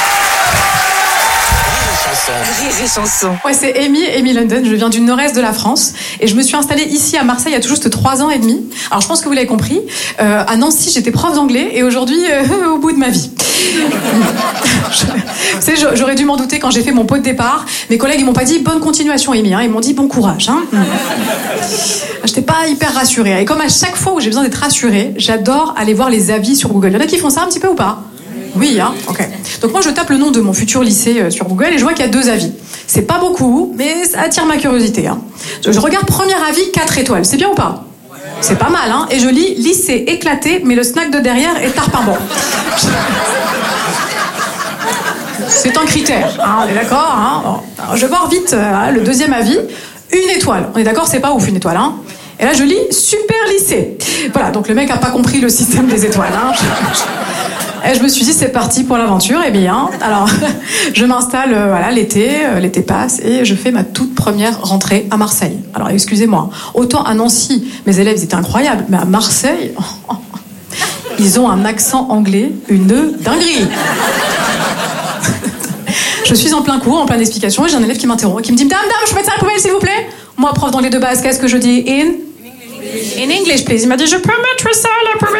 Rire et chanson. Ouais, c'est Amy, Amy London. Je viens du nord-est de la France et je me suis installée ici à Marseille il y a tout juste trois ans et demi. Alors je pense que vous l'avez compris. Euh, à Nancy, j'étais prof d'anglais et aujourd'hui, euh, au bout de ma vie. je, vous savez, j'aurais dû m'en douter quand j'ai fait mon pot de départ. Mes collègues, ils m'ont pas dit bonne continuation, Amy. Hein, ils m'ont dit bon courage. Hein. J'étais pas hyper rassurée. Et comme à chaque fois où j'ai besoin d'être rassurée, j'adore aller voir les avis sur Google. Il y en a qui font ça un petit peu ou pas ? Oui, hein, ok. Donc moi, je tape le nom de mon futur lycée euh, sur Google et je vois qu'il y a deux avis. C'est pas beaucoup, mais ça attire ma curiosité. Hein. Je, je regarde premier avis, quatre étoiles. C'est bien ou pas ? C'est pas mal, hein. Et je lis lycée éclaté, mais le snack de derrière est tarpin-bon. C'est un critère, hein, on est d'accord, hein. Bon. Alors, je vais voir vite euh, le deuxième avis. Une étoile. On est d'accord, c'est pas ouf une étoile, hein. Et là, je lis super lycée. Voilà, donc le mec a pas compris le système des étoiles, hein. Et je me suis dit, c'est parti pour l'aventure. Eh bien, alors, je m'installe, euh, voilà, l'été, euh, l'été passe, et je fais ma toute première rentrée à Marseille. Alors, excusez-moi, autant à Nancy, mes élèves, ils étaient incroyables, mais à Marseille, ils ont un accent anglais, une dinguerie. Je suis en plein cours, en pleine explication, et j'ai un élève qui m'interrompt, qui me dit, Dame, dame, je peux mettre ça à la poubelle, s'il vous plaît? Moi, prof d'anglais de base, qu'est-ce que je dis? In? In English, please. Il m'a dit, je peux mettre ça à la poubelle?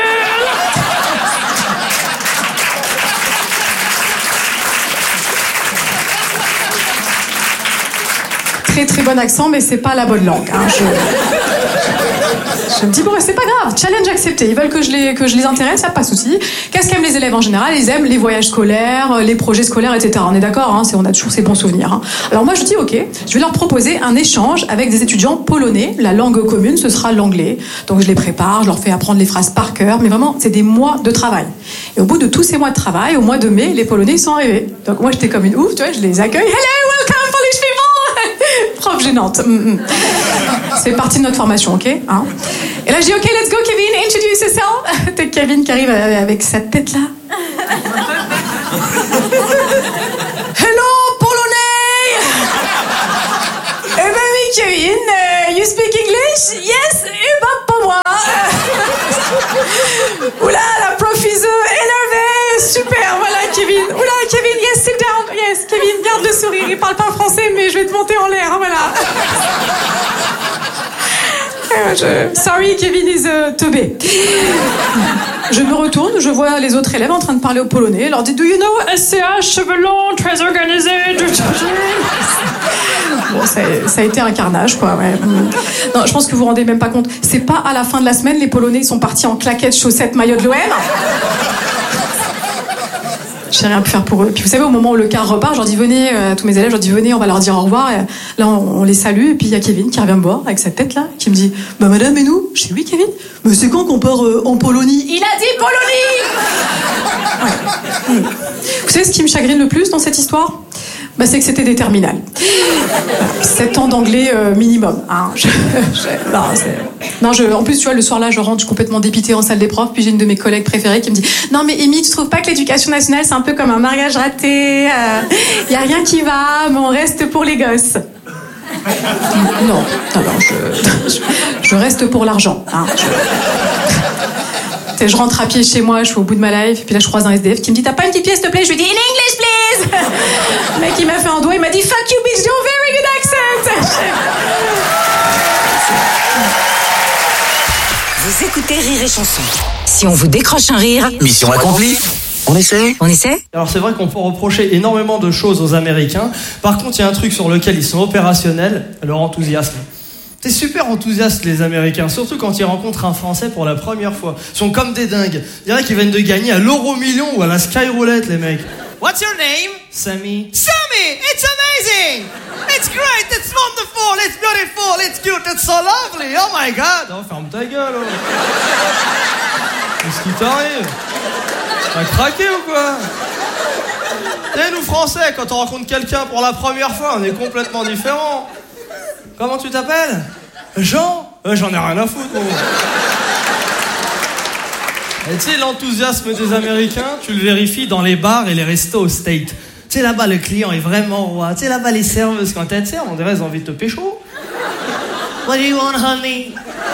Très très bon accent, mais c'est pas la bonne langue. Hein. Je... je me dis, bon, c'est pas grave, challenge accepté. Ils veulent que je les, que je les intéresse, ça pas de souci. Qu'est-ce qu'aiment les élèves en général? Ils aiment les voyages scolaires, les projets scolaires, et cetera. On est d'accord, hein, c'est, on a toujours ces bons souvenirs. Hein. Alors moi, je dis, ok, je vais leur proposer un échange avec des étudiants polonais. La langue commune, ce sera l'anglais. Donc je les prépare, je leur fais apprendre les phrases par cœur, mais vraiment, c'est des mois de travail. Et au bout de tous ces mois de travail, au mois de mai, les Polonais, ils sont arrivés. Donc moi, j'étais comme une ouf, tu vois, je les accueille. Hello, welcome, Polish people! Prof gênante. C'est partie de notre formation, ok, hein. Et là, je dis, ok, let's go, Kevin, introduce yourself. T'as Kevin qui arrive avec sa tête là. Hello, Polonais. Eh ben oui, Kevin, uh, you speak English? Yes, eh ben pas moi. Oula, la prof is énervée. Super, voilà, Kevin. Oula, Kevin, yes, sit down. il parle pas français, mais je vais te monter en l'air, voilà. Je... Sorry, Kevin is uh, teubé. Je me retourne, je vois les autres élèves en train de parler au polonais. Je leur dis, do you know S C H, cheveux longs, très organisé. Bon, ça, ça a été un carnage, quoi. Ouais. Non, je pense que vous vous rendez même pas compte. C'est pas à la fin de la semaine, les Polonais ils sont partis en claquettes, chaussettes, maillot de l'O M. J'ai rien pu faire pour eux. Puis vous savez, au moment où le car repart, je leur dis venez, euh, tous mes élèves, je leur dis venez, on va leur dire au revoir. Et là, on, on les salue. Et puis il y a Kevin qui revient me voir avec sa tête là, qui me dit bah madame et nous. Je dis oui Kevin. Mais c'est quand qu'on part euh, en Polonie? Il a dit Polonie. Ouais. Vous savez ce qui me chagrine le plus dans cette histoire? Bah, c'est que c'était des terminales. sept ans d'anglais euh, minimum. Hein. Je, je, non, non je, en plus, tu vois, le soir-là, je rentre, je suis complètement dépitée en salle des profs, puis j'ai une de mes collègues préférées qui me dit « Non, mais Amy, tu trouves pas que l'éducation nationale, c'est un peu comme un mariage raté? Il euh, y a rien qui va, mais on reste pour les gosses. » Non, non, non, je, je, je reste pour l'argent. Hein, je... Je rentre à pied chez moi, je suis au bout de ma life, et puis là je croise un S D F qui me dit t'as pas une petite pièce s'il te plaît? Je lui dis in English please. Le mec il m'a fait un doigt, il m'a dit fuck you bitch, you're very good accent. Vous écoutez Rire et Chanson. Si on vous décroche un rire, mission accomplie. On essaie On essaie Alors c'est vrai qu'on peut reprocher énormément de choses aux Américains. Par contre, il y a un truc sur lequel ils sont opérationnels, leur enthousiasme. C'est super enthousiaste les Américains, surtout quand ils rencontrent un Français pour la première fois. Ils sont comme des dingues. Il y en a qui viennent de gagner à l'euro million ou à la Sky Roulette, les mecs. What's your name? Sammy. Sammy! It's amazing! It's great! It's wonderful! It's beautiful! It's cute! It's so lovely! Oh my God! Oh, ferme ta gueule, oh. Qu'est-ce qui t'arrive? T'as craqué ou quoi? Et nous Français, quand on rencontre quelqu'un pour la première fois, on est complètement différents. Comment tu t'appelles? Jean? euh, J'en ai rien à foutre, moi. Et tu sais, l'enthousiasme des Américains, tu le vérifies dans les bars et les restos au State. Tu sais, là-bas, le client est vraiment roi. Tu sais, là-bas, les serveuses, quand elles te servent, on dirait qu'elles ont envie de te pécho. What do you want, honey?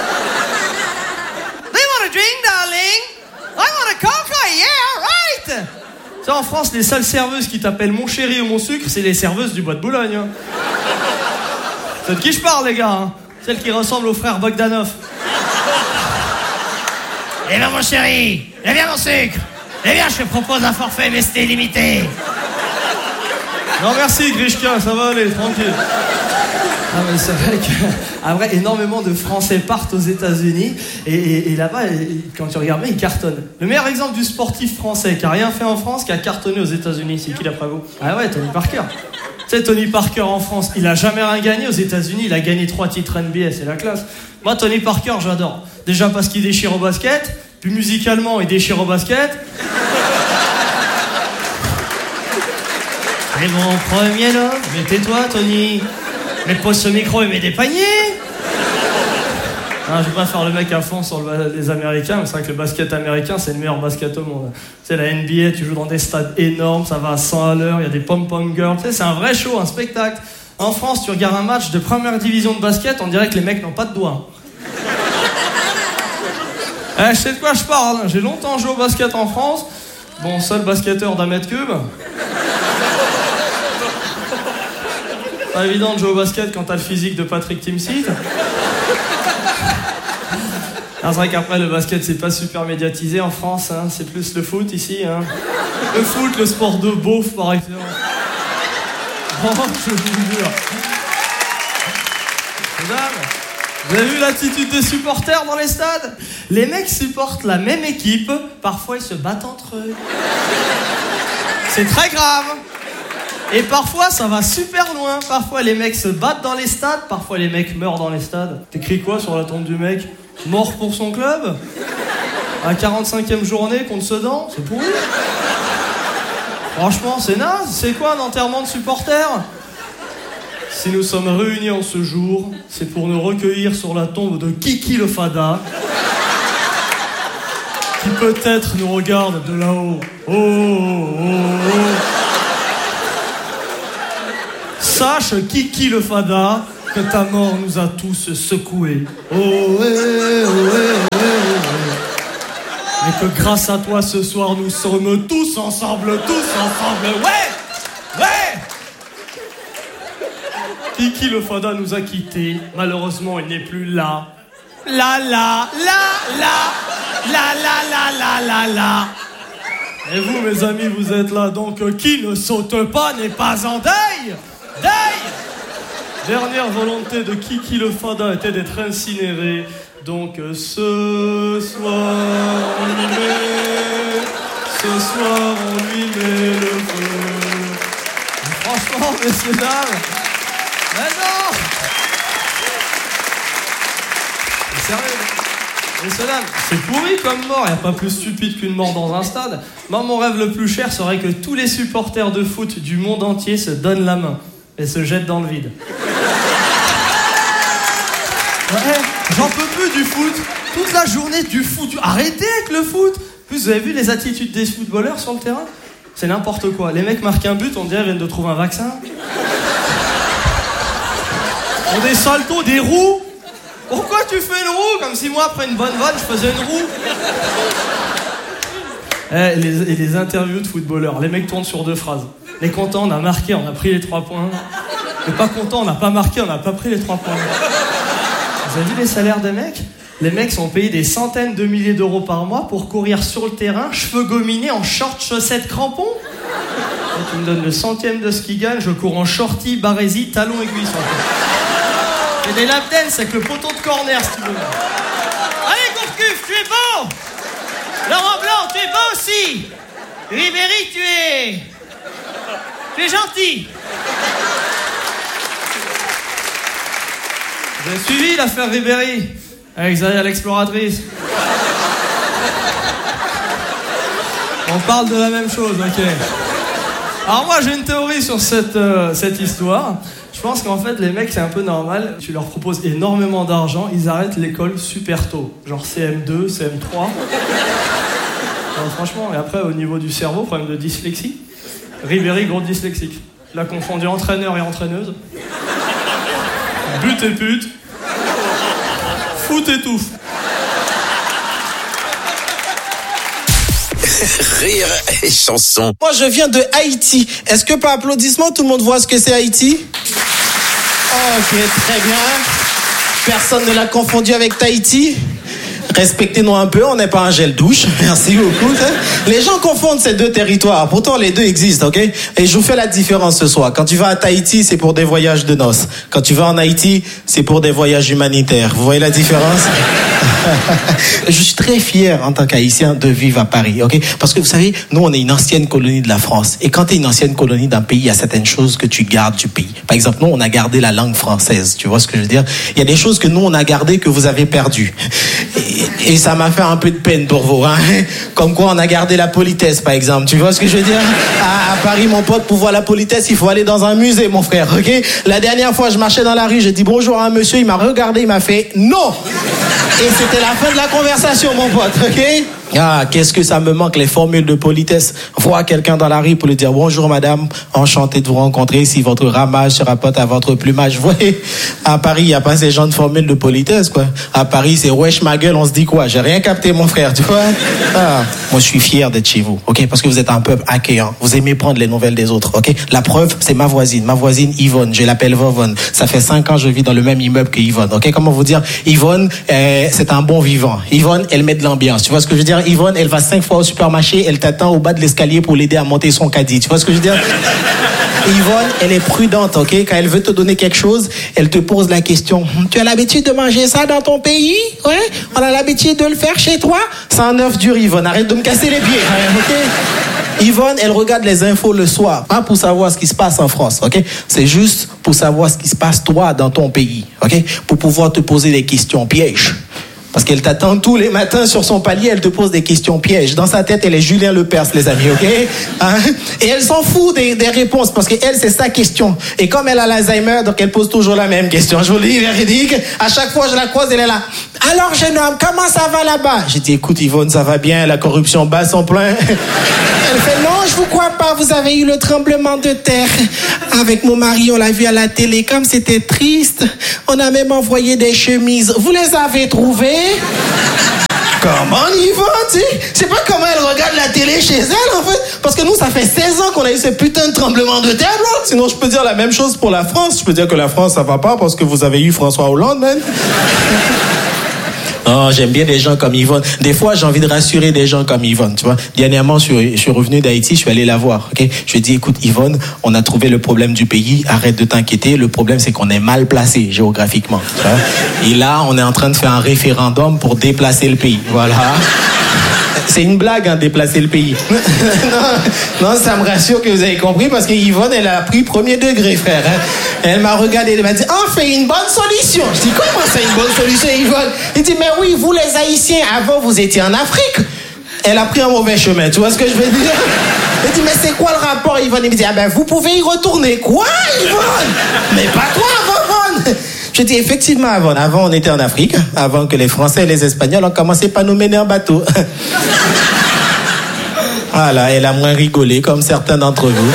Do you want a drink, darling? I want a coca, yeah, right! Tu sais, en France, les seules serveuses qui t'appellent mon chéri ou mon sucre, c'est les serveuses du Bois de Boulogne. Hein. C'est de qui je parle, les gars, hein. Celle qui ressemble au frère Bogdanov. Eh bien, mon chéri, eh bien, mon sucre, eh bien, je te propose un forfait, mais c'était limité. Non, merci, Grishka, ça va aller, tranquille. Ah, mais c'est vrai qu'en vrai, énormément de Français partent aux États-Unis et, et, et là-bas, et, quand tu regardes bien, ils cartonnent. Le meilleur exemple du sportif français qui a rien fait en France, qui a cartonné aux États-Unis, c'est qui d'après vous? Ah ouais, Tony Parker. Tu sais, Tony Parker en France, il a jamais rien gagné. Aux États-Unis, il a gagné trois titres N B A, c'est la classe. Moi, Tony Parker, j'adore. Déjà parce qu'il déchire au basket, puis musicalement, il déchire au basket. C'est mon premier love. Mais tais-toi, Tony. Mais pose ce micro et mets des paniers. Non, je vais pas faire le mec à fond sur le, les Américains, mais c'est vrai que le basket américain, c'est le meilleur basket au monde. Tu sais, la N B A, tu joues dans des stades énormes, ça va à cent à l'heure, il y a des pom-pom girls. Tu sais, c'est un vrai show, un spectacle. En France, tu regardes un match de première division de basket, on dirait que les mecs n'ont pas de doigts. Eh, je sais de quoi je parle, hein. J'ai longtemps joué au basket en France. Bon, seul basketteur d'un mètre cube. Pas évident de jouer au basket quand t'as le physique de Patrick Timsit. C'est vrai qu'après le basket c'est pas super médiatisé en France, hein. C'est plus le foot ici. Hein. Le foot, le sport de beauf par exemple. Oh, je vous jure. Mesdames, vous avez vu l'attitude des supporters dans les stades? Les mecs supportent la même équipe, parfois ils se battent entre eux. C'est très grave. Et parfois ça va super loin. Parfois les mecs se battent dans les stades, parfois les mecs meurent dans les stades. T'écris quoi sur la tombe du mec? Mort pour son club? À quarante-cinquième journée contre Sedan? C'est pourri. Franchement, c'est naze. C'est quoi un enterrement de supporters? Si nous sommes réunis en ce jour, c'est pour nous recueillir sur la tombe de Kiki le Fada, qui peut-être nous regarde de là-haut. Oh, oh, oh, oh. Sache, Kiki le Fada, que ta mort nous a tous secoués. Oh, eh, oh, eh, oh, eh. Et que grâce à toi, ce soir, nous sommes tous ensemble, tous ensemble. Ouais! Ouais! Kiki le Fada nous a quittés. Malheureusement, il n'est plus là. La la, la la, la la la la la la. Et vous, mes amis, vous êtes là, donc euh, qui ne saute pas n'est pas en deuil. Deuil. Dernière volonté de Kiki le Fada était d'être incinéré. Donc euh, ce soir, on lui met... Ce soir, on lui met le feu. Franchement, messieurs, dames... Mais non! Mais sérieux, messieurs, dames, c'est pourri comme mort. Il n'y a pas plus stupide qu'une mort dans un stade. Moi, mon rêve le plus cher serait que tous les supporters de foot du monde entier se donnent la main et se jettent dans le vide. Ouais, j'en peux plus du foot. Toute la journée du foot. Arrêtez avec le foot. En plus, vous avez vu les attitudes des footballeurs sur le terrain? C'est n'importe quoi. Les mecs marquent un but, on dirait qu'ils viennent de trouver un vaccin. On des saltos, des roues. Pourquoi tu fais une roue? Comme si moi, après une bonne vanne, je faisais une roue. Eh, les, et les interviews de footballeurs, les mecs tournent sur deux phrases. Les contents, on a marqué, on a pris les trois points. Les pas contents, on n'a pas marqué, on n'a pas pris les trois points. Vous avez vu les salaires des mecs? Les mecs sont payés des centaines de milliers d'euros par mois pour courir sur le terrain, cheveux gominés, en short, chaussettes, crampons. Et tu me donnes le centième de ce qu'ils gagnent, je cours en shorty, barésie, talons aiguilles. Et des lap dance avec le poteau de corner, si tu veux. Allez, Gourcuff, tu es beau. Laurent Blanc, tu es beau aussi. Ribéry, tu es... Tu es gentil. Vous avez suivi l'affaire Ribéry avec Zaya l'exploratrice. On parle de la même chose, ok. Alors moi j'ai une théorie sur cette, euh, cette histoire. Je pense qu'en fait les mecs c'est un peu normal. Tu leur proposes énormément d'argent, ils arrêtent l'école super tôt. Genre C M deux, C M trois. Alors, franchement, et après au niveau du cerveau, problème de dyslexie. Ribéry, gros dyslexique. Il a confondu entraîneur et entraîneuse. But et pute. Foot et touffe. Rire et chanson. Moi, je viens de Haïti. Est-ce que par applaudissement, tout le monde voit ce que c'est Haïti? Ok, très bien. Personne ne l'a confondu avec Tahiti? Respectez-nous un peu, on n'est pas un gel douche. Merci beaucoup. Les gens confondent ces deux territoires. Pourtant, les deux existent, ok? Et je vous fais la différence ce soir. Quand tu vas à Tahiti, c'est pour des voyages de noces. Quand tu vas en Haïti, c'est pour des voyages humanitaires. Vous voyez la différence? Je suis très fier en tant qu'Haïtien de vivre à Paris, ok? Parce que vous savez, nous on est une ancienne colonie de la France. Et quand tu es une ancienne colonie d'un pays, il y a certaines choses que tu gardes du pays. Par exemple, nous on a gardé la langue française. Tu vois ce que je veux dire? Il y a des choses que nous on a gardées que vous avez perdues. Et, et ça m'a fait un peu de peine pour vous, hein? Comme quoi on a gardé la politesse, par exemple. Tu vois ce que je veux dire? À, à Paris, mon pote, pour voir la politesse, il faut aller dans un musée, mon frère, ok? La dernière fois, je marchais dans la rue, j'ai dit bonjour à un monsieur, il m'a regardé, il m'a fait non. Et c'était la fin de la conversation, mon pote, ok? Ah, qu'est-ce que ça me manque, les formules de politesse. Voir quelqu'un dans la rue pour lui dire bonjour madame, enchanté de vous rencontrer, si votre ramage se rapporte à votre plumage. Vous voyez, à Paris, il n'y a pas ces gens de formules de politesse, quoi. À Paris, c'est wesh ma gueule, on se dit quoi? J'ai rien capté, mon frère, tu vois? Ah, moi, je suis fier d'être chez vous, ok? Parce que vous êtes un peuple accueillant. Vous aimez prendre les nouvelles des autres, ok? La preuve, c'est ma voisine. Ma voisine Yvonne, je l'appelle Vovonne. Ça fait cinq ans que je vis dans le même immeuble que Yvonne, ok? Comment vous dire? Yvonne, euh, c'est un bon vivant. Yvonne, elle met de l'ambiance. Tu vois ce que je veux dire? Yvonne, elle va cinq fois au supermarché, elle t'attend au bas de l'escalier pour l'aider à monter son caddie. Tu vois ce que je veux dire? Yvonne, elle est prudente, ok? Quand elle veut te donner quelque chose, elle te pose la question. Tu as l'habitude de manger ça dans ton pays? Ouais? On a l'habitude de le faire chez toi? C'est un œuf dur, Yvonne. Arrête de me casser les pieds, ok? Yvonne, elle regarde les infos le soir, pas pour savoir ce qui se passe en France, ok? C'est juste pour savoir ce qui se passe toi dans ton pays, ok? Pour pouvoir te poser des questions pièges. Parce qu'elle t'attend tous les matins sur son palier, elle te pose des questions pièges. Dans sa tête, elle est Julien Lepers, les amis, ok? Hein? Et elle s'en fout des, des réponses, parce qu'elle, c'est sa question. Et comme elle a l'Alzheimer, donc elle pose toujours la même question. Je vous le dis, véridique. À chaque fois, je la croise, elle est là. Alors, jeune homme, comment ça va là-bas? J'ai dit, écoute, Yvonne, ça va bien, la corruption bat son plein. Elle fait, non, je vous crois pas, vous avez eu le tremblement de terre. Avec mon mari, on l'a vu à la télé, comme c'était triste. On a même envoyé des chemises. Vous les avez trouvées? Comment Yvonne, tu sais? Je sais pas comment elle regarde la télé chez elle, en fait. Parce que nous, ça fait seize ans qu'on a eu ce putain de tremblement de terre, là. Sinon, je peux dire la même chose pour la France. Je peux dire que la France, ça va pas parce que vous avez eu François Hollande, man. Oh, j'aime bien des gens comme Yvonne. Des fois, j'ai envie de rassurer des gens comme Yvonne, tu vois. Dernièrement, je suis, je suis revenu d'Haïti, je suis allé la voir, ok. Je lui ai dit, écoute, Yvonne, on a trouvé le problème du pays, arrête de t'inquiéter. Le problème, c'est qu'on est mal placé géographiquement, tu vois. Et là, on est en train de faire un référendum pour déplacer le pays, voilà. C'est une blague, hein, déplacer le pays. non, non, ça me rassure que vous avez compris parce que Yvonne, elle a pris premier degré, frère. Hein. Elle m'a regardé, elle m'a dit, ah, fait une bonne solution. Je dis, comment c'est une bonne solution, Yvonne? Il dit, mais oui, vous les Haïtiens, avant, vous étiez en Afrique. Elle a pris un mauvais chemin, tu vois ce que je veux dire? Elle dit, mais c'est quoi le rapport, Yvonne? Il me dit, ah ben, vous pouvez y retourner. Quoi, Yvonne? Mais pas toi, Yvonne. Je dis, effectivement, avant, avant, on était en Afrique, avant que les Français et les Espagnols ont commencé par nous mener en bateau. Voilà, elle a moins rigolé, comme certains d'entre vous.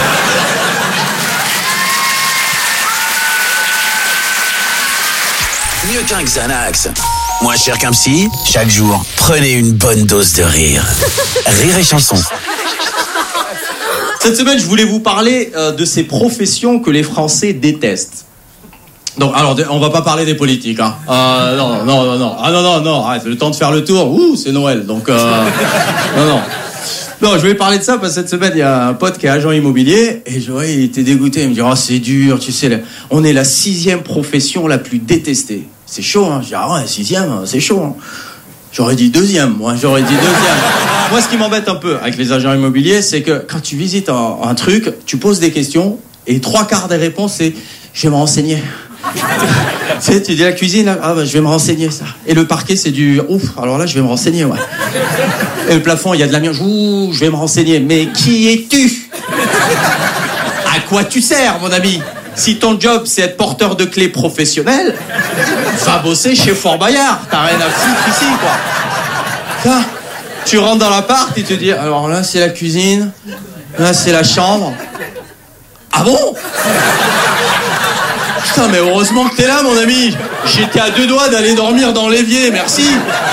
Mieux qu'un Xanax. Moins cher qu'un psy, chaque jour, prenez une bonne dose de rire. Rire et chanson. Cette semaine, je voulais vous parler euh, de ces professions que les Français détestent. Donc, alors, on va pas parler des politiques, hein. Euh, non, non, non, non. Ah non, non, non, arrête, le temps de faire le tour. Ouh, c'est Noël, donc... Euh, non, non. Non, je voulais parler de ça parce que cette semaine, il y a un pote qui est agent immobilier et je vois, il était dégoûté. Il me dit, oh, c'est dur, tu sais, on est la sixième profession la plus détestée. C'est chaud, hein. Je dis, ah ouais, sixième, c'est chaud, hein. J'aurais dit deuxième, moi, j'aurais dit deuxième. Moi, ce qui m'embête un peu avec les agents immobiliers, c'est que quand tu visites un, un truc, tu poses des questions et trois quarts des réponses, c'est, je vais me renseigner. Tu sais, tu dis la cuisine, là, ah bah, je vais me renseigner, ça. Et le parquet, c'est du, ouf, alors là, je vais me renseigner, ouais. Et le plafond, il y a de l'amiante, ouh, je vais me renseigner. Mais qui es-tu? À quoi tu sers, mon ami? Si ton job, c'est être porteur de clés professionnel, va bosser chez Fort Boyard. T'as rien à foutre ici, quoi. Là, tu rentres dans l'appart et tu te dis, alors là, c'est la cuisine, là, c'est la chambre. Ah bon? Putain, mais heureusement que t'es là, mon ami. J'étais à deux doigts d'aller dormir dans l'évier, merci.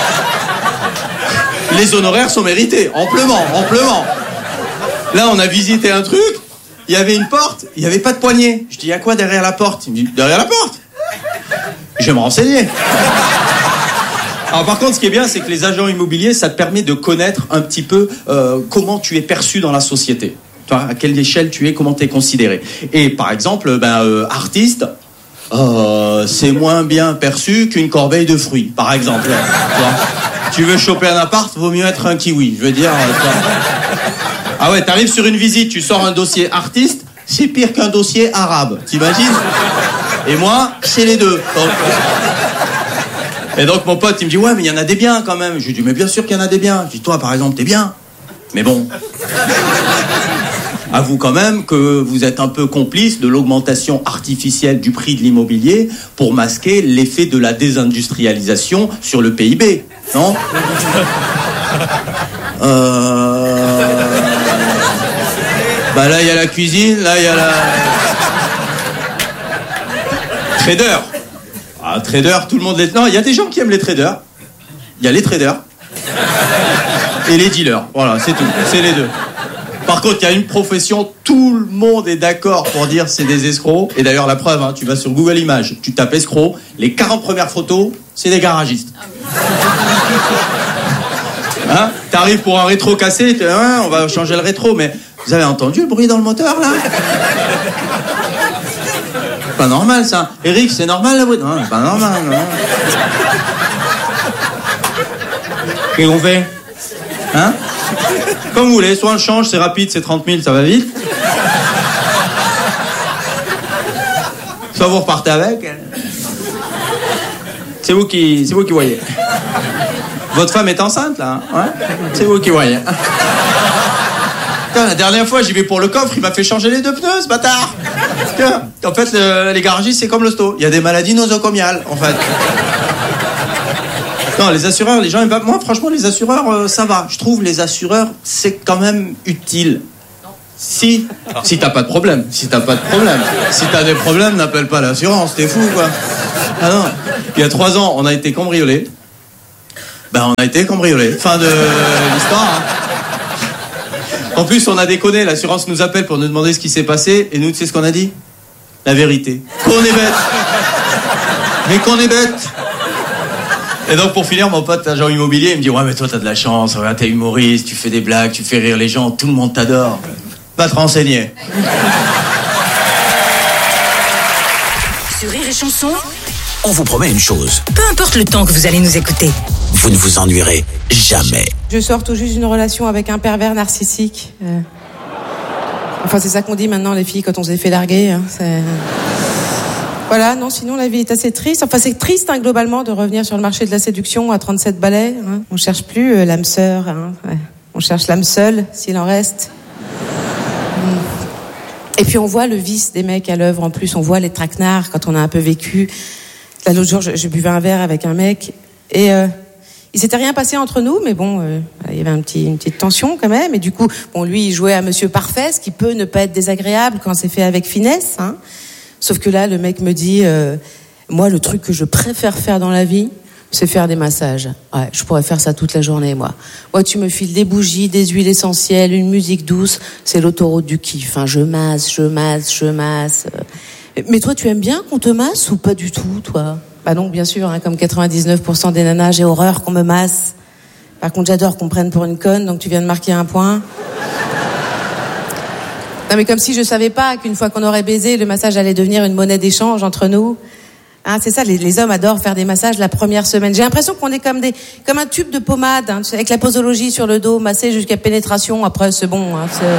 Les honoraires sont mérités, amplement, amplement. Là, on a visité un truc, il y avait une porte, il n'y avait pas de poignée. Je dis, il y a quoi derrière la porte? Il me dit, derrière la porte. Je vais me renseigner. Alors par contre, ce qui est bien, c'est que les agents immobiliers, ça te permet de connaître un petit peu euh, comment tu es perçu dans la société. À quelle échelle tu es, comment tu es considéré. Et par exemple, ben, euh, artiste, euh, c'est moins bien perçu qu'une corbeille de fruits, par exemple. Tu veux choper un appart, vaut mieux être un kiwi. Je veux dire... Ah ouais, t'arrives sur une visite, tu sors un dossier artiste, c'est pire qu'un dossier arabe. T'imagines? Et moi, c'est les deux. Donc... Et donc mon pote, il me dit, ouais, mais il y en a des biens quand même. Je lui dis, mais bien sûr qu'il y en a des biens. Je dis, toi, par exemple, t'es bien. Mais bon... Avoue quand même que vous êtes un peu complice de l'augmentation artificielle du prix de l'immobilier pour masquer l'effet de la désindustrialisation sur le P I B, non? euh... Bah là, il y a la cuisine, là, il y a la... Trader. Ah, trader, tout le monde les... Non, il y a des gens qui aiment les traders. Il y a les traders et les dealers. Voilà, c'est tout. C'est les deux. Par contre, il y a une profession, tout le monde est d'accord pour dire c'est des escrocs. Et d'ailleurs, la preuve, hein, tu vas sur Google Images, tu tapes escrocs, les quarante premières photos, c'est des garagistes. Hein, t'arrives pour un rétro cassé, tu hein, on va changer le rétro, mais vous avez entendu le bruit dans le moteur, là? Pas normal, ça. Eric, c'est normal, le bruit? Non, c'est pas normal, non. Qu'est-ce qu'on fait? Hein? Comme vous voulez, soit on le change, c'est rapide, c'est trente mille, ça va vite. Soit vous repartez avec. C'est vous qui, c'est vous qui voyez. Votre femme est enceinte, là, hein? Ouais? C'est vous qui voyez. Putain, la dernière fois, j'y vais pour le coffre, il m'a fait changer les deux pneus, ce bâtard. Putain, en fait, le, les garagistes, c'est comme le sto. Il y a des maladies nosocomiales, en fait. Non, les assureurs, les gens aiment pas. Moi, franchement, les assureurs, euh, ça va. Je trouve les assureurs, c'est quand même utile. Si, si t'as pas de problème. Si t'as pas de problème. Si t'as des problèmes, n'appelle pas l'assurance. T'es fou, quoi. Ah non. Il y a trois ans, on a été cambriolés. Ben, on a été cambriolés. Fin de l'histoire. Hein. En plus, on a déconné. L'assurance nous appelle pour nous demander ce qui s'est passé. Et nous, tu sais ce qu'on a dit? La vérité. Qu'on est bête. Mais qu'on est bête. Et donc, pour finir, mon pote, agent immobilier, il me dit, ouais, mais toi, t'as de la chance. Ouais, t'es humoriste, tu fais des blagues, tu fais rire les gens, tout le monde t'adore. Va te renseigner. Sur Rire et Chanson, on vous promet une chose. Peu importe le temps que vous allez nous écouter, vous ne vous ennuierez jamais. Je sors tout juste d'une relation avec un pervers narcissique. Euh... Enfin, c'est ça qu'on dit maintenant, les filles, quand on s'est fait larguer. Hein. C'est... Voilà, non, sinon la vie est assez triste. Enfin, c'est triste, hein, globalement, de revenir sur le marché de la séduction à trente-sept balais. Hein. On cherche plus euh, l'âme sœur. Hein. Ouais. On cherche l'âme seule, s'il en reste. Et puis, on voit le vice des mecs à l'œuvre. En plus, on voit les traquenards quand on a un peu vécu. Là, l'autre jour, je, je buvais un verre avec un mec et euh, il s'était rien passé entre nous, mais bon, euh, il y avait un petit, une petite tension quand même. Et du coup, bon, lui, il jouait à Monsieur Parfait, ce qui peut ne pas être désagréable quand c'est fait avec finesse. Hein. Sauf que là, le mec me dit, euh, moi, le truc que je préfère faire dans la vie, c'est faire des massages. Ouais, je pourrais faire ça toute la journée, moi. Moi, tu me files des bougies, des huiles essentielles, une musique douce, c'est l'autoroute du kiff. Hein. Je masse, je masse, je masse. Mais toi, tu aimes bien qu'on te masse ou pas du tout, toi? Bah non, bien sûr, hein, comme quatre-vingt-dix-neuf pour cent des nanas, j'ai horreur qu'on me masse. Par contre, j'adore qu'on me prenne pour une conne, donc tu viens de marquer un point. Non, mais comme si je savais pas qu'une fois qu'on aurait baisé, le massage allait devenir une monnaie d'échange entre nous. Hein, c'est ça, les, les hommes adorent faire des massages la première semaine. J'ai l'impression qu'on est comme des, comme un tube de pommade, hein, avec la posologie sur le dos, massé jusqu'à pénétration. Après, c'est bon. Hein, c'est...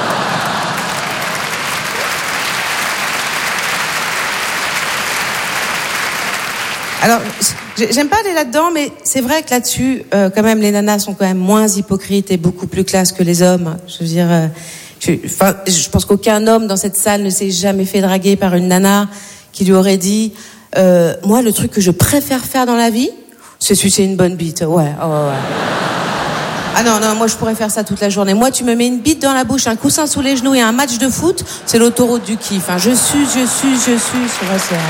Alors, j'aime pas aller là-dedans, mais c'est vrai que là-dessus, euh, quand même, les nanas sont quand même moins hypocrites et beaucoup plus classe que les hommes. Je veux dire, euh, je, enfin, je pense qu'aucun homme dans cette salle ne s'est jamais fait draguer par une nana qui lui aurait dit, euh, moi, le truc que je préfère faire dans la vie, c'est sucer une bonne bite. Ouais, oh, ouais. Ah non, non, moi, je pourrais faire ça toute la journée. Moi, tu me mets une bite dans la bouche, un coussin sous les genoux et un match de foot, c'est l'autoroute du kiff. Hein. Je suce, je suce, je suce. C'est vrai, c'est...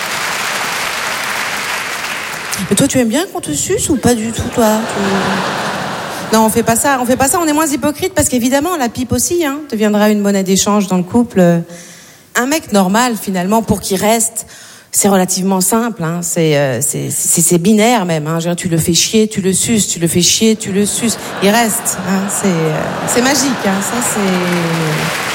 Mais toi, tu aimes bien qu'on te suce ou pas du tout, toi? Tu... Non, on fait pas ça. On fait pas ça. On est moins hypocrite parce qu'évidemment, la pipe aussi, hein, deviendra une monnaie d'échange dans le couple. Un mec normal, finalement, pour qu'il reste, c'est relativement simple. Hein. C'est, euh, c'est, c'est, c'est binaire même. Hein. Genre, tu le fais chier, tu le suces. Tu le fais chier, tu le suces. Il reste. Hein. C'est, euh, c'est magique. Hein. Ça, c'est.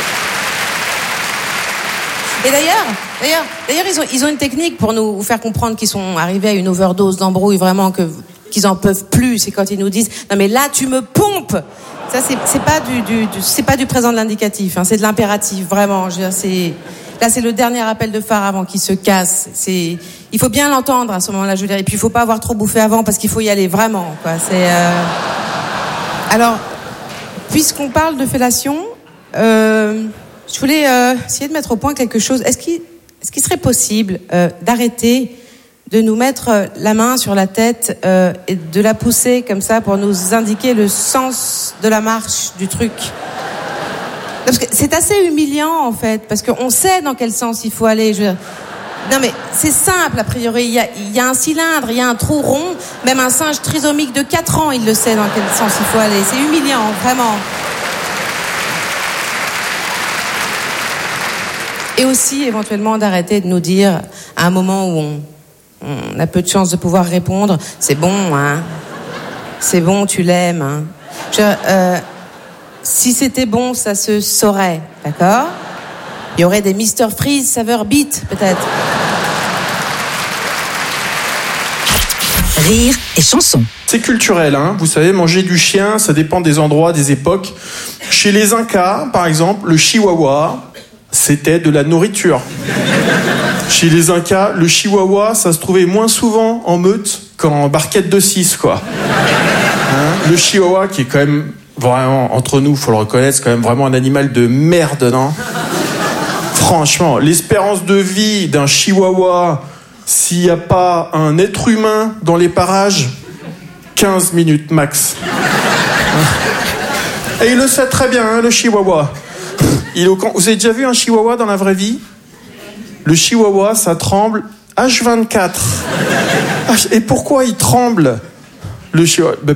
Et d'ailleurs, d'ailleurs, d'ailleurs, ils ont, ils ont une technique pour nous faire comprendre qu'ils sont arrivés à une overdose d'embrouille, vraiment que qu'ils en peuvent plus. C'est quand ils nous disent non mais là tu me pompes. Ça c'est c'est pas du, du, du c'est pas du présent de l'indicatif, hein, c'est de l'impératif vraiment. Je veux dire, c'est là c'est le dernier appel de phare avant qu'il se casse. C'est il faut bien l'entendre à ce moment-là. Je veux dire, et puis il faut pas avoir trop bouffé avant parce qu'il faut y aller vraiment. Quoi. C'est euh... alors puisqu'on parle de fellation. Euh... Je voulais euh, essayer de mettre au point quelque chose. Est-ce qu'il, est-ce qu'il serait possible euh, d'arrêter de nous mettre euh, la main sur la tête euh, et de la pousser comme ça pour nous indiquer le sens de la marche du truc? Parce que c'est assez humiliant en fait, parce qu'on sait dans quel sens il faut aller. Je veux dire, non mais c'est simple a priori. Il y a, il y a un cylindre, il y a un trou rond. Même un singe trisomique de quatre ans, il le sait dans quel sens il faut aller. C'est humiliant, vraiment. Et aussi, éventuellement, d'arrêter de nous dire, à un moment où on, on a peu de chance de pouvoir répondre, c'est bon, hein. C'est bon, tu l'aimes, hein. Je, euh, si c'était bon, ça se saurait, d'accord? Il y aurait des mister Freeze saveur beat, peut-être. Rire et chanson. C'est culturel, hein. Vous savez, manger du chien, ça dépend des endroits, des époques. Chez les Incas, par exemple, le chihuahua, c'était de la nourriture. Chez les Incas, le chihuahua, ça se trouvait moins souvent en meute qu'en barquette de six, quoi. Hein, le chihuahua, qui est quand même vraiment, entre nous, faut le reconnaître, c'est quand même vraiment un animal de merde, non? Franchement, l'espérance de vie d'un chihuahua, s'il n'y a pas un être humain dans les parages, quinze minutes max. Et il le sait très bien, hein, le chihuahua. Il est au camp. Vous avez déjà vu un chihuahua dans la vraie vie? Le chihuahua, ça tremble H vingt-quatre. Et pourquoi il tremble? Le chien.